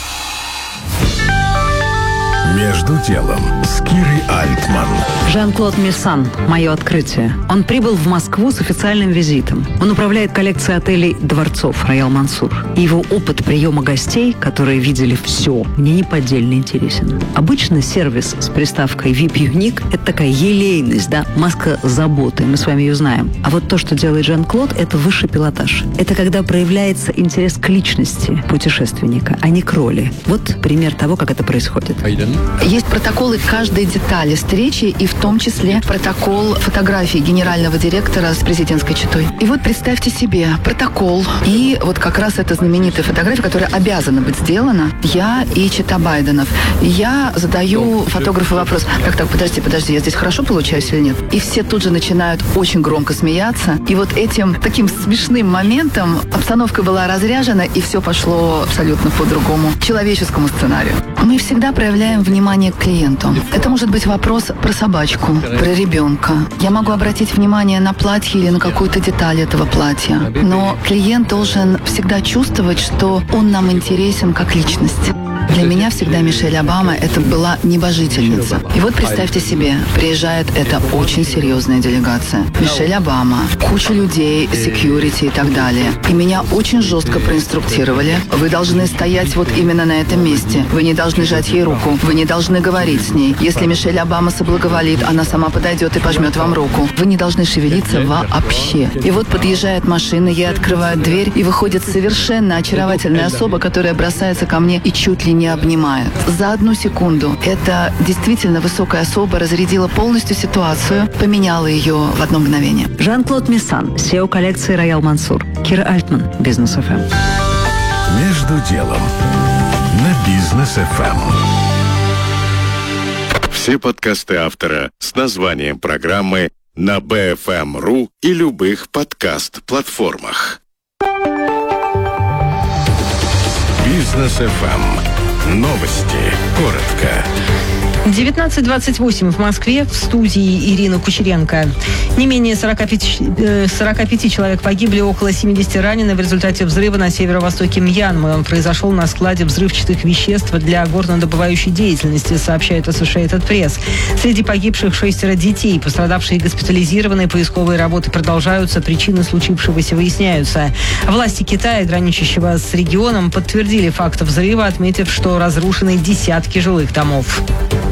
Между делом с Кирой Альтман. Жан-Клод Мессан. Мое открытие. Он прибыл в Москву с официальным визитом. Он управляет коллекцией отелей «Дворцов» Роял Мансур. И его опыт приема гостей, которые видели все, мне неподдельно интересен. Обычно сервис с приставкой VIP Unique – это такая елейность, да, маска заботы. Мы с вами ее знаем. А вот то, что делает Жан-Клод, это высший пилотаж. Это когда проявляется интерес к личности путешественника, а не к роли. Вот пример того, как это происходит. Есть протоколы каждой детали встречи, и в том числе протокол фотографии генерального директора с президентской четой. И вот представьте себе протокол, и вот как раз эта знаменитая фотография, которая обязана быть сделана, я и чета Байденов. Я задаю фотографу вопрос: так, подожди, я здесь хорошо получаюсь или нет? И все тут же начинают очень громко смеяться. И вот этим таким смешным моментом обстановка была разряжена, и все пошло абсолютно по другому человеческому сценарию. Мы всегда проявляем внимание внимание к клиенту. Это может быть вопрос про собачку, про ребенка. Я могу обратить внимание на платье или на какую-то деталь этого платья. Но клиент должен всегда чувствовать, что он нам интересен как личность. Для меня всегда Мишель Обама это была небожительница. И вот представьте себе, приезжает эта очень серьезная делегация. Мишель Обама, куча людей, секьюрити и так далее. И меня очень жестко проинструктировали. Вы должны стоять вот именно на этом месте. Вы не должны жать ей руку. Вы не должны говорить с ней. Если Мишель Обама соблаговолит, она сама подойдет и пожмет вам руку. Вы не должны шевелиться вообще. И вот подъезжает машина, ей открывают дверь, и выходит совершенно очаровательная особа, которая бросается ко мне и чуть ли не обнимает. За 1 секунду эта действительно высокая особа разрядила полностью ситуацию, поменяла ее в одно мгновение. Жан-Клод Мессан, SEO коллекции Роял Мансур. Кира Альтман, Бизнес ФМ. Между делом на Бизнес ФМ. Все подкасты автора с названием программы на BFM.ru и любых подкаст-платформах. Бизнес ФМ. Новости. Коротко. 19:28 в Москве, в студии Ирина Кучеренко. Не менее 45 человек погибли, около 70 ранены в результате взрыва на северо-востоке Мьянмы. Он произошел на складе взрывчатых веществ для горнодобывающей деятельности, сообщает Associated Press. Среди погибших 6 детей. Пострадавшие госпитализированы, поисковые работы продолжаются, причины случившегося выясняются. Власти Китая, граничащего с регионом, подтвердили факт взрыва, отметив, что разрушены десятки жилых домов.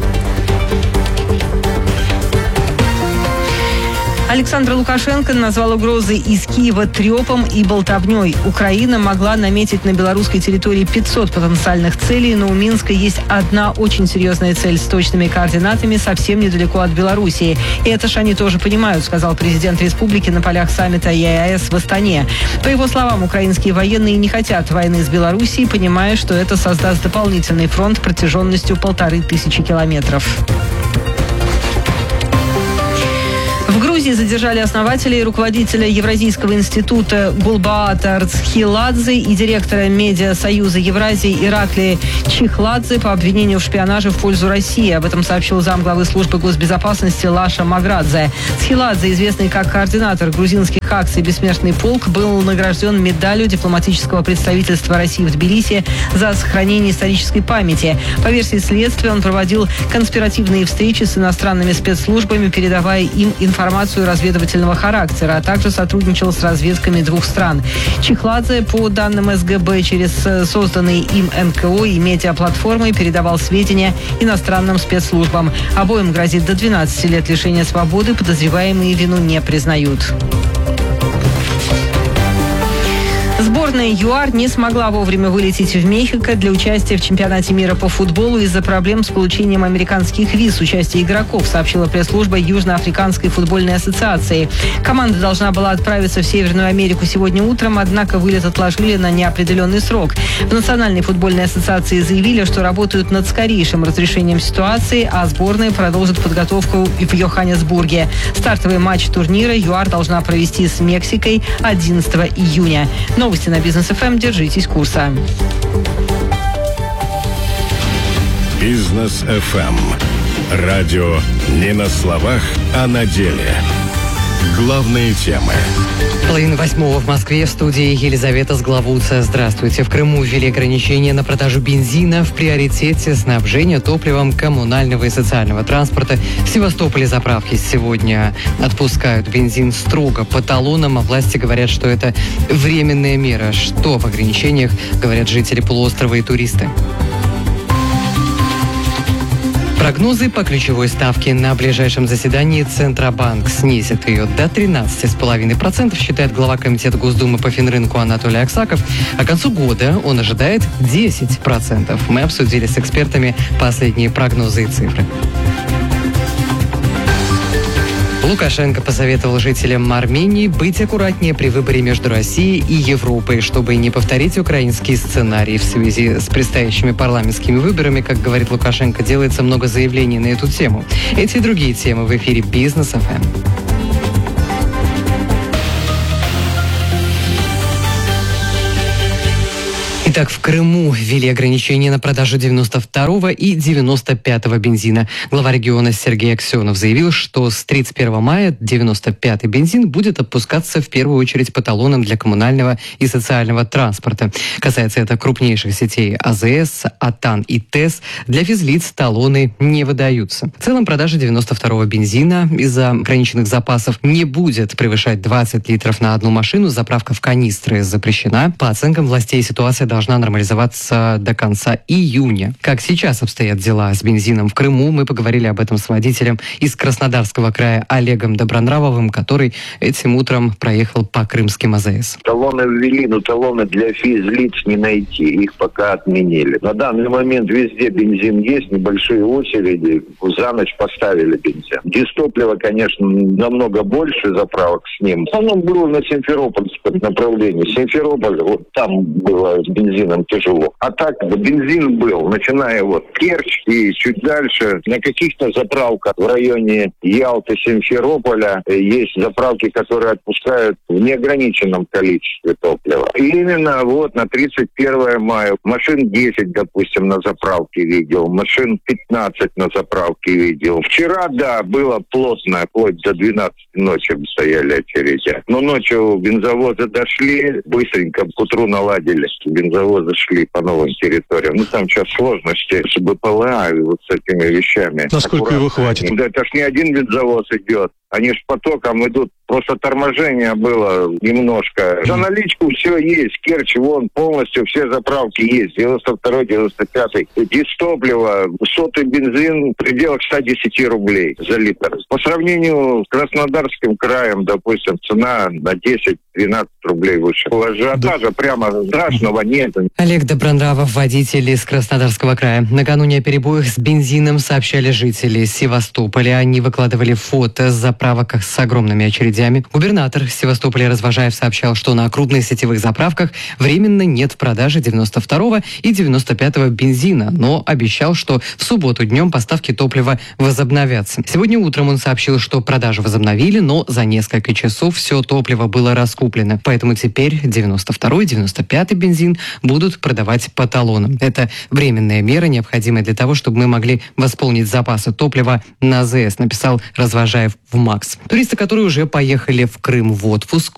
Александр Лукашенко назвал угрозы из Киева трепом и болтовней. Украина могла наметить на белорусской территории 500 потенциальных целей, но у Минска есть одна очень серьезная цель с точными координатами совсем недалеко от Белоруссии. И это ж они тоже понимают, сказал президент республики на полях саммита ЕАЭС в Астане. По его словам, украинские военные не хотят войны с Белоруссией, понимая, что это создаст дополнительный фронт протяженностью 1500 километров. В Грузии задержали основателя и руководителя Евразийского института Гулбаата Арцхиладзе и директора Медиасоюза Евразии Ираклия Чихладзе по обвинению в шпионаже в пользу России. Об этом сообщил замглавы службы госбезопасности Лаша Маградзе. Схиладзе, известный как координатор грузинских акций «Бессмертный полк», был награжден медалью дипломатического представительства России в Тбилиси за сохранение исторической памяти. По версии следствия, он проводил конспиративные встречи с иностранными спецслужбами, передавая им информацию разведывательного характера, а также сотрудничал с разведками 2 стран. Чихладзе, по данным СГБ, через созданные им НКО и медиаплатформы передавал сведения иностранным спецслужбам. Обоим грозит до 12 лет лишения свободы, подозреваемые вину не признают. Сборная ЮАР не смогла вовремя вылететь в Мехико для участия в чемпионате мира по футболу из-за проблем с получением американских виз участия игроков, сообщила пресс-служба Южноафриканской футбольной ассоциации. Команда должна была отправиться в Северную Америку сегодня утром, однако вылет отложили на неопределенный срок. В Национальной футбольной ассоциации заявили, что работают над скорейшим разрешением ситуации, а сборная продолжит подготовку в Йоханнесбурге. Стартовый матч турнира ЮАР должна провести с Мексикой 11 июня. Новости на Бизнес ФМ. Держитесь курса. Бизнес ФМ. Радио не на словах, а на деле. Главные темы. 7:30 в Москве, в студии Елизавета Сглавуца. Здравствуйте. В Крыму ввели ограничения на продажу бензина. В приоритете снабжение топливом коммунального и социального транспорта. В Севастополе заправки сегодня отпускают бензин строго по талонам, а власти говорят, что это временная мера. Что в ограничениях, говорят жители полуострова и туристы. Прогнозы по ключевой ставке. На ближайшем заседании Центробанк снизит ее до 13,5%, считает глава комитета Госдумы по финрынку Анатолий Аксаков. А к концу года он ожидает 10%. Мы обсудили с экспертами последние прогнозы и цифры. Лукашенко посоветовал жителям Армении быть аккуратнее при выборе между Россией и Европой, чтобы не повторить украинский сценарий. В связи с предстоящими парламентскими выборами, как говорит Лукашенко, делается много заявлений на эту тему. Эти и другие темы в эфире Бизнес ФМ. Итак, в Крыму ввели ограничения на продажу 92-го и 95-го бензина. Глава региона Сергей Аксенов заявил, что с 31 мая 95-й бензин будет отпускаться в первую очередь по талонам для коммунального и социального транспорта. Касается это крупнейших сетей АЗС, АТАН и ТЭС. Для физлиц талоны не выдаются. В целом продажа 92-го бензина из-за ограниченных запасов не будет превышать 20 литров на одну машину. Заправка в канистры запрещена. По оценкам властей, ситуация должна нормализоваться до конца июня. Как сейчас обстоят дела с бензином в Крыму, мы поговорили об этом с водителем из Краснодарского края Олегом Добронравовым, который этим утром проехал по крымским АЗС. Талоны ввели, но талоны для физлиц не найти. Их пока отменили. На данный момент везде бензин есть, небольшие очереди. За ночь поставили бензин. Дистоплива, конечно, намного больше заправок с ним. В основном было на Симферопольском направлении. Симферополь, вот там было с бензином тяжело. А так бензин был, начиная вот Керчь и чуть дальше. На каких-то заправках в районе Ялты, Симферополя есть заправки, которые отпускают в неограниченном количестве топлива. И именно вот на 31 мая машин 10, допустим, на заправке видел, машин 15 на заправке видел. Вчера, да, было плотно, вплоть до 12 ночи стояли очереди. Но ночью бензовозы дошли, быстренько к утру наладили. Бензовозы шли по новым территориям. Ну, там сейчас сложности с БПЛА и вот с этими вещами. Насколько его хватит? Да, это ж не один бензовоз идет. Они ж потоком идут. Просто торможение было немножко. За наличку все есть. Керчь, вон, полностью все заправки есть. 92-й, 95-й. Дистопливо, сотый бензин в пределах 110 рублей за литр. По сравнению с Краснодарским краем, допустим, цена на 10-12 рублей выше. Ажиотажа прямо страшного нет. Олег Добронравов, водитель из Краснодарского края. Накануне о перебоях с бензином сообщали жители Севастополя. Они выкладывали фото с заправок с огромными очередями. Губернатор Севастополя Развожаев сообщал, что на крупных сетевых заправках временно нет в продаже 92-го и 95-го бензина, но обещал, что в субботу днем поставки топлива возобновятся. Сегодня утром он сообщил, что продажи возобновили, но за несколько часов все топливо было раскуплено. Поэтому теперь 92-й и 95-й бензин будут продавать по талонам. Это временная мера, необходимая для того, чтобы мы могли восполнить запасы топлива на АЗС, написал Развожаев в МАКС. Туристы, которые уже поехали в Крым в отпуск,